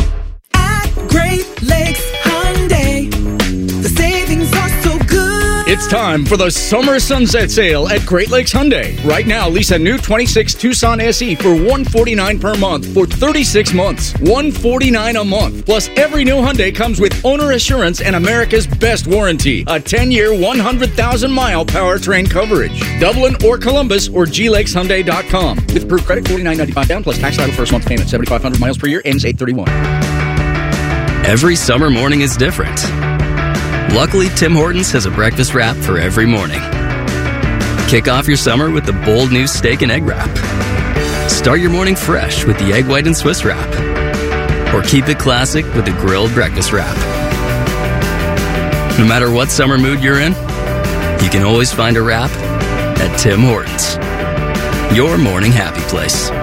Great Lakes Hyundai. The savings are so good. It's time for the summer sunset sale at Great Lakes Hyundai. Right now, lease a new 26 Tucson SE for $149 per month for 36 months. $149 a month. Plus, every new Hyundai comes with owner assurance and America's best warranty. A 10-year, 100,000-mile powertrain coverage. Dublin or Columbus or glakeshyundai.com. With approved credit, $49.95 down plus tax title first month payment. 7,500 miles per year, ends 8/31. Every summer morning is different. Luckily, Tim Hortons has a breakfast wrap for every morning. Kick off your summer with the bold new steak and egg wrap. Start your morning fresh with the egg white and Swiss wrap. Or keep it classic with the grilled breakfast wrap. No matter what summer mood you're in, you can always find a wrap at Tim Hortons. Your morning happy place.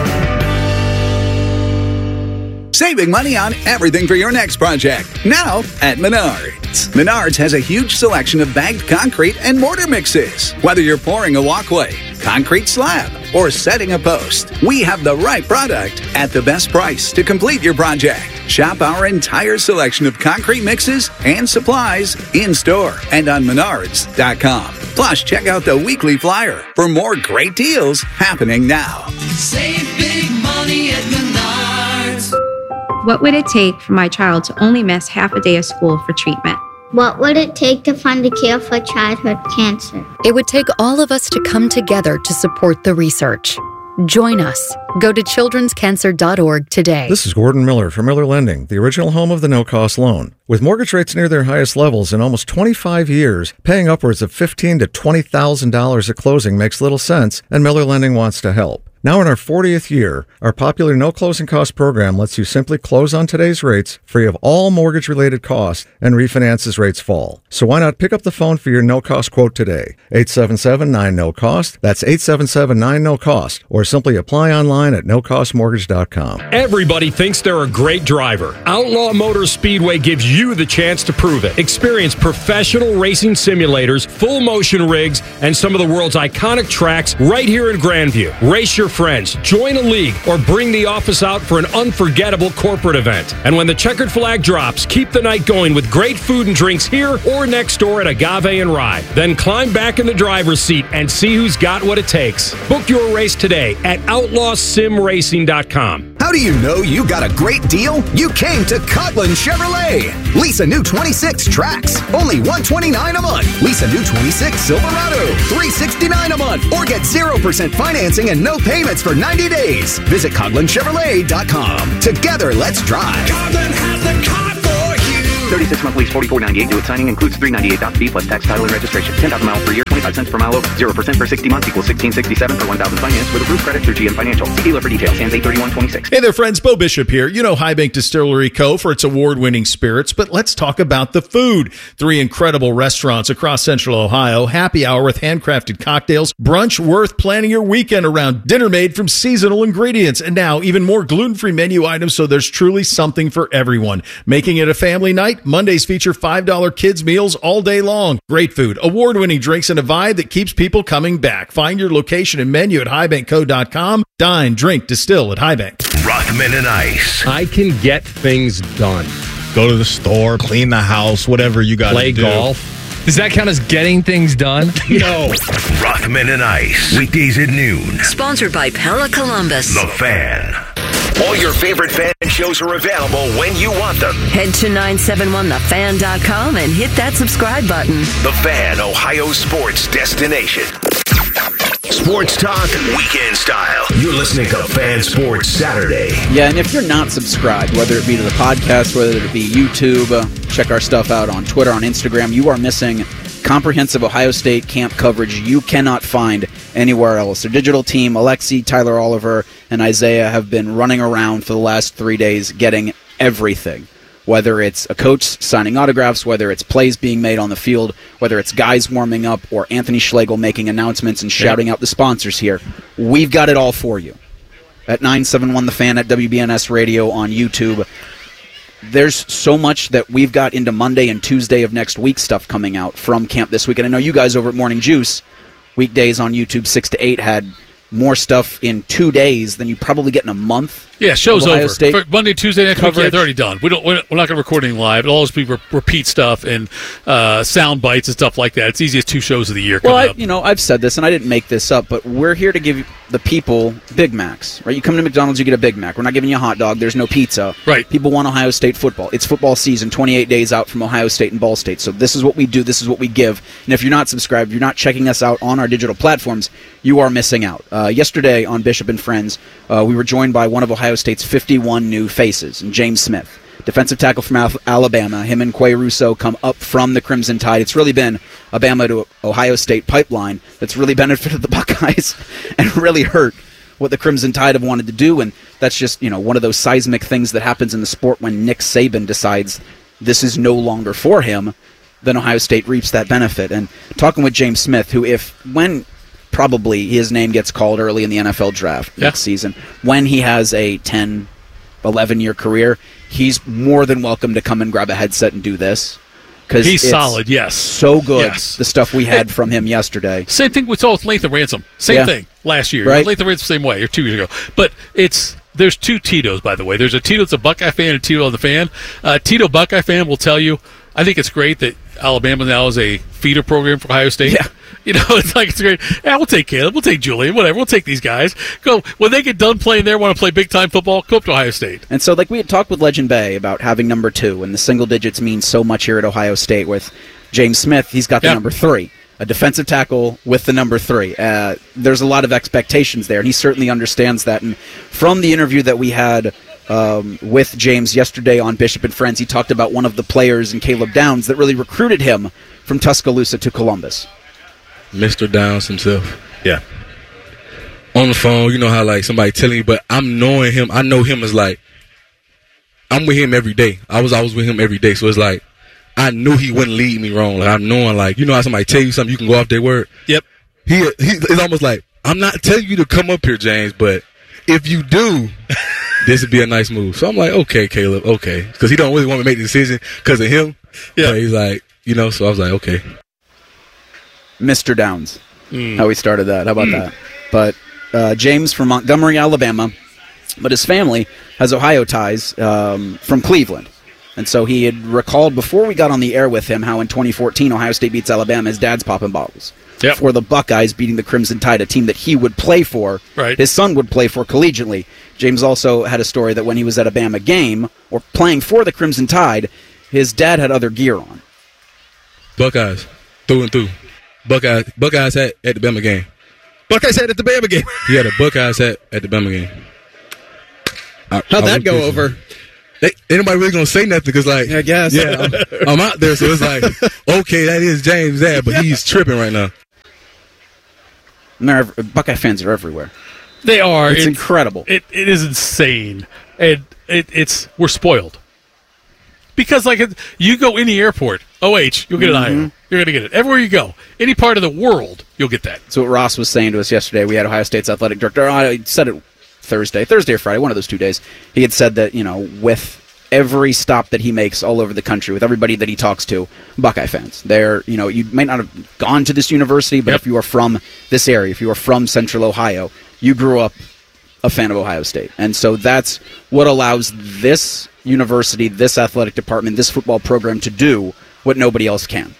Saving money on everything for your next project. Now at Menards. Menards has a huge selection of bagged concrete and mortar mixes. Whether you're pouring a walkway, concrete slab, or setting a post, we have the right product at the best price to complete your project. Shop our entire selection of concrete mixes and supplies in-store and on Menards.com. Plus, check out the weekly flyer for more great deals happening now. Save big money at Menards. What would it take for my child to only miss half a day of school for treatment? What would it take to find a cure for childhood cancer? It would take all of us to come together to support the research. Join us. Go to childrenscancer.org today. This is Gordon Miller from Miller Lending, the original home of the no-cost loan. With mortgage rates near their highest levels in almost 25 years, paying upwards of $15,000 to $20,000 at closing makes little sense, and Miller Lending wants to help. Now in our 40th year, our popular no closing cost program lets you simply close on today's rates, free of all mortgage-related costs, and refinance as rates fall. So why not pick up the phone for your no-cost quote today? 877-9-NO-COST. That's 877-9-NO-COST. Or simply apply online at nocostmortgage.com. Everybody thinks they're a great driver. Outlaw Motor Speedway gives you the chance to prove it. Experience professional racing simulators, full motion rigs, and some of the world's iconic tracks right here in Grandview. Race your friends, join a league, or bring the office out for an unforgettable corporate event. And when the checkered flag drops, keep the night going with great food and drinks here or next door at Agave and Rye. Then climb back in the driver's seat and see who's got what it takes. Book your race today at outlawsimracing.com. How do you know you got a great deal? You came to Coughlin Chevrolet. Lease a new 26 Trax, only $129 a month. Lease a new 26 Silverado, $369 a month. Or get 0% financing and no payments for 90 days. Visit CoughlinChevrolet.com. Together, let's drive. Coughlin has the car for you. 36-month lease, $44.98 due at signing, includes $398 fee plus tax, title, and registration. 10,000 miles per year, 25 cents per mile over. 0% for 60 months equals $1667 for 1,000 finance with approved credit through GM Financial. See dealer for details. Hands 83126. Hey there, friends. Bo Bishop here. You know High Bank Distillery Co. for its award-winning spirits, but let's talk about the food. 3 incredible restaurants across Central Ohio. Happy hour with handcrafted cocktails. Brunch worth planning your weekend around. Dinner made from seasonal ingredients. And now even more gluten-free menu items, so there's truly something for everyone. Making it a family night, Mondays feature $5 kids meals all day long. Great food, award-winning drinks, and a vibe that keeps people coming back. Find your location and menu at highbankco.com. Dine, drink, distill at High Bank. Rothman and Ice. I can get things done. Go to the store, clean the house, whatever you got to do. Play golf. Does that count as getting things done? No. Rothman and Ice. Weekdays at noon. Sponsored by Pella Columbus. The Fan. All your favorite fan shows are available when you want them. Head to 971thefan.com and hit that subscribe button. The Fan, Ohio sports destination. Sports talk, weekend style. You're listening to Fan Sports Saturday. Yeah, and if you're not subscribed, whether it be to the podcast, whether it be YouTube, check our stuff out on Twitter, on Instagram, you are missing comprehensive Ohio State camp coverage you cannot find anywhere else. Their digital team, Alexi, Tyler Oliver, and Isaiah have been running around for the last 3 days getting everything. Whether it's a coach signing autographs, whether it's plays being made on the field, whether it's guys warming up, or Anthony Schlegel making announcements and shouting out the sponsors here. We've got it all for you. At 971 The Fan, at WBNS Radio, on YouTube. There's so much that we've got into Monday and Tuesday of next week stuff coming out from camp this week. And I know you guys over at Morning Juice, weekdays on YouTube 6 to 8, had more stuff in 2 days than you probably get in a month. Yeah, show's Ohio over. State For Monday, Tuesday, next week, yeah, they're already done. We're not going to record anything live. It'll always be repeat stuff and sound bites and stuff like that. It's the easiest 2 shows of the year coming up. I've said this, and I didn't make this up, but we're here to give the people Big Macs, right? You come to McDonald's, you get a Big Mac. We're not giving you a hot dog. There's no pizza. Right. People want Ohio State football. It's football season, 28 days out from Ohio State and Ball State. So this is what we do. This is what we give. And if you're not subscribed, you're not checking us out on our digital platforms, you are missing out. Yesterday on Bishop and Friends, we were joined by one of Ohio State's 51 new faces, and James Smith, defensive tackle from Alabama. Him and Quay Russo come up from the Crimson Tide. It's really been a Bama to Ohio State pipeline that's really benefited the Buckeyes and really hurt what the Crimson Tide have wanted to do, and that's just one of those seismic things that happens in the sport when Nick Saban decides this is no longer for him, then Ohio State reaps that benefit. And talking with James Smith, who when probably his name gets called early in the NFL draft next season, when he has a 10, 11-year career, he's more than welcome to come and grab a headset and do this. Because he's solid, yes. So good, the stuff we had from him yesterday. Same thing we saw with Lathan Ransom. Same thing last year. Right? Lathan Ransom same way, or 2 years ago. But there's 2 Titos, by the way. There's a Tito that's a Buckeye fan and a Tito on the fan. Tito Buckeye fan will tell you, I think it's great that Alabama now is a feeder program for Ohio State. Yeah. It's great. Yeah, we'll take Caleb. We'll take Julian. Whatever. We'll take these guys. Go. When they get done playing there, want to play big-time football, go up to Ohio State. And so, we had talked with Legend Bay about having number 2, and the single digits mean so much here at Ohio State. With James Smith, he's got the number 3. A defensive tackle with the number 3. There's a lot of expectations there, and he certainly understands that. And from the interview that we had with James yesterday on Bishop and Friends, he talked about one of the players in Caleb Downs that really recruited him from Tuscaloosa to Columbus. Mr. Downs himself. Yeah. On the phone, you know how somebody telling you, but I'm knowing him. I know him as I'm with him every day. I was with him every day, so it's I knew he wouldn't lead me wrong. I'm knowing you know how somebody tell you something, you can go off their word. Yep. It's almost I'm not telling you to come up here, James, but if you do, this would be a nice move. So I'm okay, Caleb, okay, because he don't really want me to make the decision because of him. Yeah. But he's so I was okay. Mr. Downs. How we started that. How about that? But James from Montgomery, Alabama, but his family has Ohio ties from Cleveland. And so he had recalled before we got on the air with him how in 2014 Ohio State beats Alabama, his dad's popping bottles. Yep. For the Buckeyes beating the Crimson Tide, a team that he would play for, right. His son would play for collegiately. James also had a story that when he was at a Bama game, or playing for the Crimson Tide, his dad had other gear on. Buckeyes, through and through. Buckeyes hat at the Bama game. Buckeyes hat at the Bama game. He had a Buckeyes hat at the Bama game. How'd that go over? Anybody really gonna say nothing? Because, like, I guess. Yeah, I'm out there, so it's like, okay, that is James' dad, but he's tripping right now. Buckeye fans are everywhere. They are. It's incredible. It is insane, and we're spoiled because like you go any airport, you'll get an IO. You're gonna get it everywhere you go. Any part of the world, you'll get that. So what Ross was saying to us yesterday, we had Ohio State's athletic director. I said it Thursday or Friday, one of those 2 days. He had said that with every stop that he makes all over the country, with everybody that he talks to, Buckeye fans. They're, you may not have gone to this university, but if you are from this area, if you are from Central Ohio, you grew up a fan of Ohio State. And so that's what allows this university, this athletic department, this football program to do what nobody else can.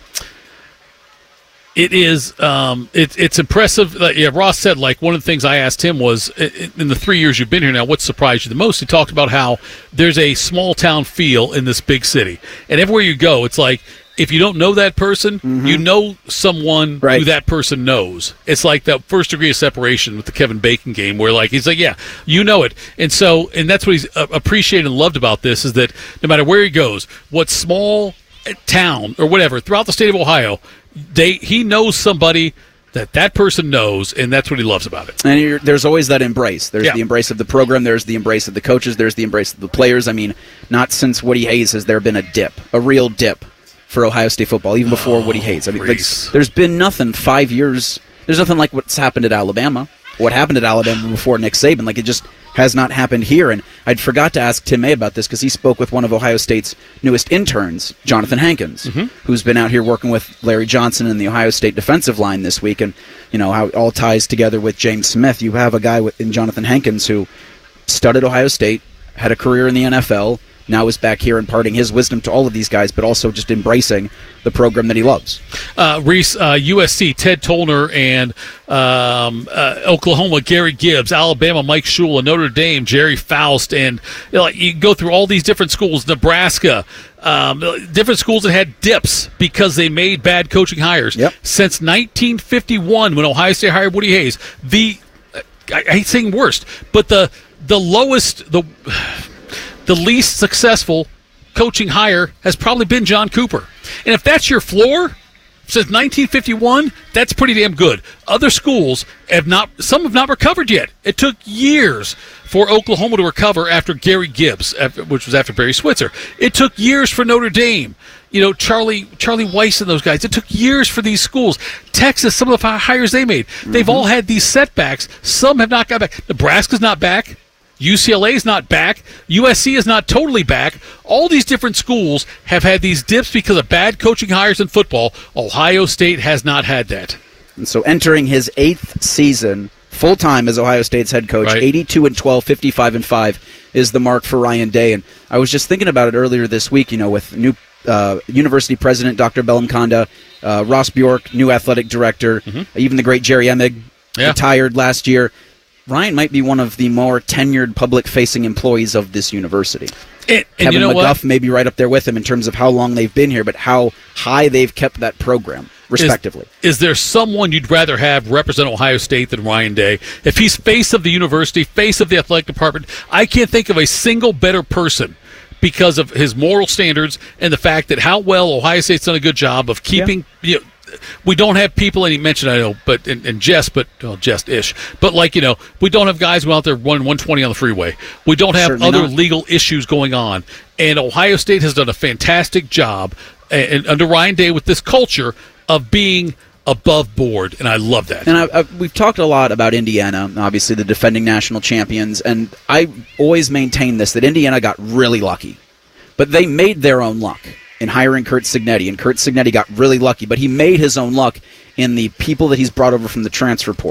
It is. It's impressive. Ross said, one of the things I asked him was, in the 3 years you've been here now, what surprised you the most? He talked about how there's a small town feel in this big city, and everywhere you go, it's like if you don't know that person, you know someone who that person knows. It's like that first degree of separation with the Kevin Bacon game, where he's like, yeah, you know it, and that's what he's appreciated and loved about this is that no matter where he goes, what small town or whatever throughout the state of Ohio. He knows somebody that person knows, and that's what he loves about it. And there's always that embrace. There's the embrace of the program. There's the embrace of the coaches. There's the embrace of the players. I mean, not since Woody Hayes has there been a real dip for Ohio State football, even before Woody Hayes. I mean, there's been nothing 5 years. There's nothing like what's happened at Alabama. What happened at Alabama before Nick Saban. It just has not happened here. And I'd forgot to ask Tim May about this because he spoke with one of Ohio State's newest interns, Jonathan Hankins, who's been out here working with Larry Johnson and the Ohio State defensive line this week. And, how it all ties together with James Smith. You have a guy in Jonathan Hankins who studied Ohio State, had a career in the NFL, now is back here imparting his wisdom to all of these guys, but also just embracing the program that he loves. Reese, USC, Ted Tollner, and Oklahoma, Gary Gibbs, Alabama, Mike Shula, Notre Dame, Jerry Faust, and you go through all these different schools, Nebraska, different schools that had dips because they made bad coaching hires. Since 1951, when Ohio State hired Woody Hayes, I hate saying worst, but the lowest, the least successful coaching hire has probably been John Cooper. And if that's your floor since 1951, that's pretty damn good. Other schools have not recovered yet. It took years for Oklahoma to recover after Gary Gibbs, which was after Barry Switzer. It took years for Notre Dame. Charlie Weiss and those guys. It took years for these schools. Texas, some of the hires they made, they've all had these setbacks. Some have not got back. Nebraska's not back. UCLA is not back. USC is not totally back. All these different schools have had these dips because of bad coaching hires in football. Ohio State has not had that. And so entering his 8th season full-time as Ohio State's head coach, 82-12, 55-5 is the mark for Ryan Day. And I was just thinking about it earlier this week, with new university president Dr. Bellamconda, Ross Bjork, new athletic director, even the great Jerry Emig, retired last year. Ryan might be one of the more tenured public-facing employees of this university. And Kevin McGuff what? May be right up there with him in terms of how long they've been here, but how high they've kept that program, respectively. Is there someone you'd rather have represent Ohio State than Ryan Day? If he's face of the university, face of the athletic department, I can't think of a single better person because of his moral standards and the fact that how well Ohio State's done a good job of keeping we don't have people, and he mentioned, I know, but in jest, jest-ish. But, we don't have guys out there running 120 on the freeway. We don't have other legal issues going on. And Ohio State has done a fantastic job and under Ryan Day with this culture of being above board, and I love that. And we've talked a lot about Indiana, obviously the defending national champions, and I always maintain this, that Indiana got really lucky. But they made their own luck in hiring Curt Cignetti, and Curt Cignetti got really lucky, but he made his own luck in the people that he's brought over from the transfer portal.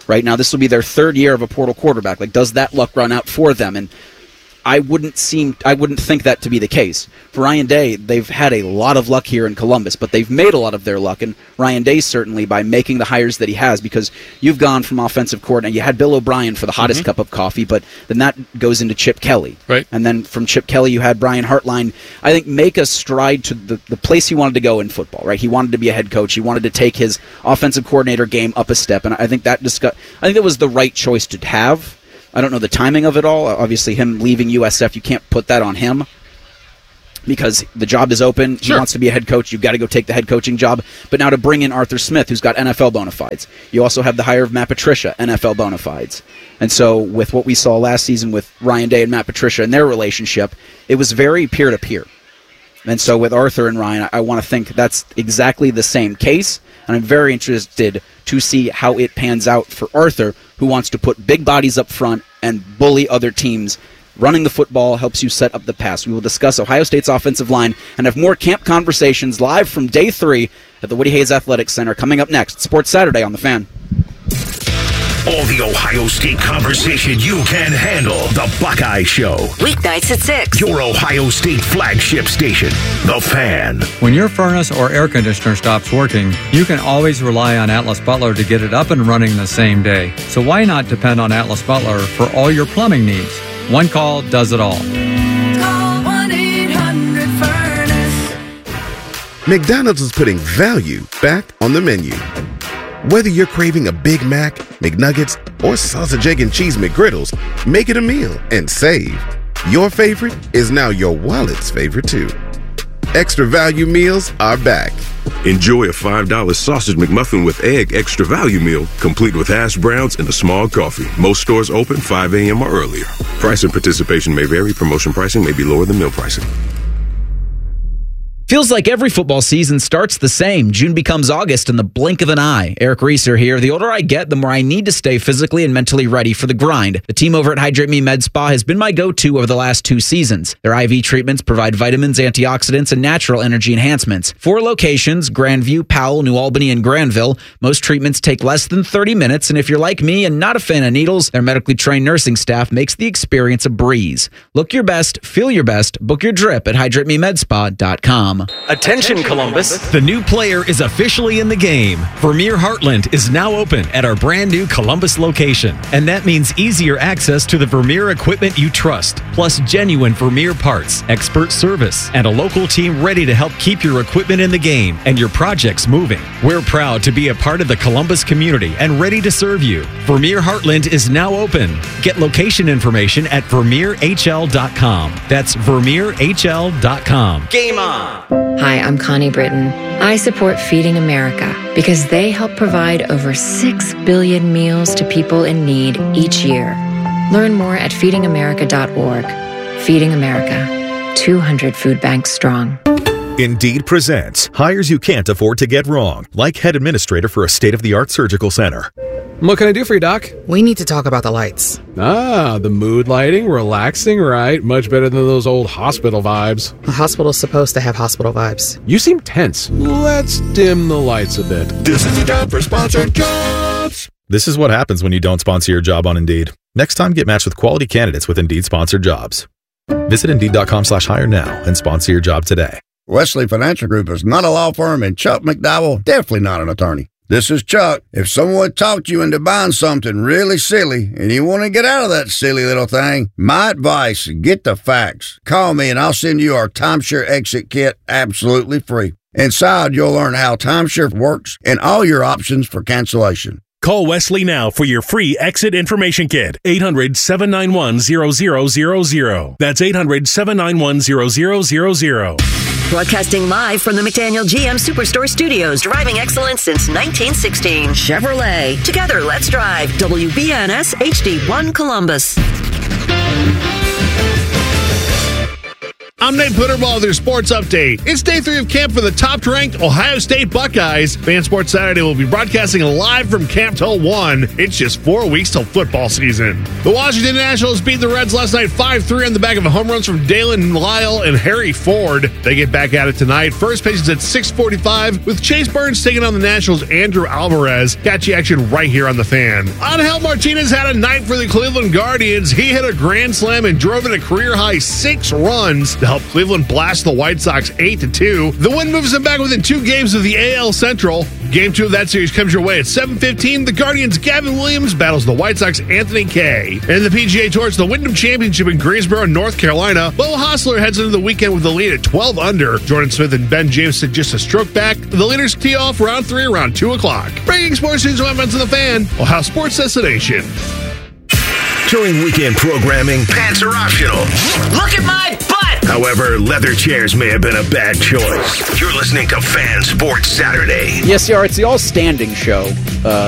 right? Now, this will be their third year of a portal quarterback. Like, does that luck run out for them? And I wouldn't think that to be the case. For Ryan Day, they've had a lot of luck here in Columbus, but they've made a lot of their luck, and Ryan Day certainly by making the hires that he has, because you've gone from offensive coordinator, you had Bill O'Brien for the hottest cup of coffee, but then that goes into Chip Kelly. Right. And then from Chip Kelly, you had Brian Hartline, I think, make a stride to the place he wanted to go in football, right? He wanted to be a head coach. He wanted to take his offensive coordinator game up a step, and I think that was the right choice to have. I don't know the timing of it all. Obviously, him leaving USF, you can't put that on him because the job is open. Sure. He wants to be a head coach. You've got to go take the head coaching job. But now to bring in Arthur Smith, who's got NFL bona fides. You also have the hire of Matt Patricia, NFL bona fides. And so with what we saw last season with Ryan Day and Matt Patricia and their relationship, it was very peer-to-peer. And so with Arthur and Ryan, I want to think that's exactly the same case. And I'm very interested to see how it pans out for Arthur, who wants to put big bodies up front and bully other teams. Running the football helps you set up the pass. We will discuss Ohio State's offensive line and have more camp conversations live from day 3 at the Woody Hayes Athletics Center coming up next. Sports Saturday on The Fan. All the Ohio State conversation you can handle. The Buckeye Show. Weeknights at 6. Your Ohio State flagship station, The Fan. When your furnace or air conditioner stops working, you can always rely on Atlas Butler to get it up and running the same day. So why not depend on Atlas Butler for all your plumbing needs? One call does it all. Call 1-800-FURNACE. McDonald's is putting value back on the menu. Whether you're craving a Big Mac, McNuggets, or sausage, egg, and cheese McGriddles, make it a meal and save. Your favorite is now your wallet's favorite, too. Extra value meals are back. Enjoy a $5 sausage McMuffin with egg extra value meal, complete with hash browns and a small coffee. Most stores open 5 a.m. or earlier. Price and participation may vary. Promotion pricing may be lower than meal pricing. Feels like every football season starts the same. June becomes August in the blink of an eye. Eric Reeser here. The older I get, the more I need to stay physically and mentally ready for the grind. The team over at Hydrate Me Med Spa has been my go-to over the last 2 seasons. Their IV treatments provide vitamins, antioxidants, and natural energy enhancements. 4 locations, Grandview, Powell, New Albany, and Granville. Most treatments take less than 30 minutes, and if you're like me and not a fan of needles, their medically trained nursing staff makes the experience a breeze. Look your best, feel your best, book your drip at HydrateMeMedSpa.com. Attention, Columbus. The new player is officially in the game. Vermeer Heartland is now open at our brand new Columbus location. And that means easier access to the Vermeer equipment you trust, plus genuine Vermeer parts, expert service, and a local team ready to help keep your equipment in the game and your projects moving. We're proud to be a part of the Columbus community and ready to serve you. Vermeer Heartland is now open. Get location information at VermeerHL.com. That's VermeerHL.com. Game on! Hi, I'm Connie Britton. I support Feeding America because they help provide over 6 billion meals to people in need each year. Learn more at feedingamerica.org. Feeding America, 200 food banks strong. Indeed presents hires you can't afford to get wrong, like head administrator for a state-of-the-art surgical center. What can I do for you, Doc? We need to talk about the lights. Ah, the mood lighting, relaxing, right? Much better than those old hospital vibes. A hospital's supposed to have hospital vibes. You seem tense. Let's dim the lights a bit. This is the time for sponsored jobs. This is what happens when you don't sponsor your job on Indeed. Next time, get matched with quality candidates with Indeed sponsored jobs. Visit Indeed.com/hire now and sponsor your job today. Wesley Financial Group is not a law firm, and Chuck McDowell definitely not an attorney. This is Chuck. If someone talked you into buying something really silly and you want to get out of that silly little thing, my advice, get the facts. Call me and I'll send you our timeshare exit kit absolutely free. Inside, you'll learn how timeshare works and all your options for cancellation. Call Wesley now for your free exit information kit. 800-791-0000. That's 800-791-0000. Broadcasting live from the McDaniel GM Superstore Studios, driving excellence since 1916. Chevrolet. Together, let's drive. WBNS HD1 Columbus. I'm Nate Putterball with your sports update. It's day 3 of camp for the top-ranked Ohio State Buckeyes. Fan Sports Saturday will be broadcasting live from Camp Till 1. It's just 4 weeks till football season. The Washington Nationals beat the Reds last night 5-3 on the back of home runs from Dalen Lyle and Harry Ford. They get back at it tonight. First pitch is at 6:45 with Chase Burns taking on the Nationals' Andrew Alvarez. Catch the action right here on The Fan. Angel Martinez had a night for the Cleveland Guardians. He hit a grand slam and drove in a career-high 6 runs to help Cleveland blast the White Sox 8-2. The win moves them back within 2 games of the AL Central. Game 2 of that series comes your way at 7:15. The Guardians' Gavin Williams battles the White Sox' Anthony Kay. And the PGA Tour, the Wyndham Championship in Greensboro, North Carolina. Beau Hossler heads into the weekend with the lead at 12 under. Jordan Smith and Ben Jameson just a stroke back. The leaders tee off round 3 around 2 o'clock. Breaking sports news and events of The Fan, Ohio Sports Destination. During weekend programming, pants are optional. Look at my butt! However, leather chairs may have been a bad choice. You're listening to Fan Sports Saturday. Yes, it's the all-standing show.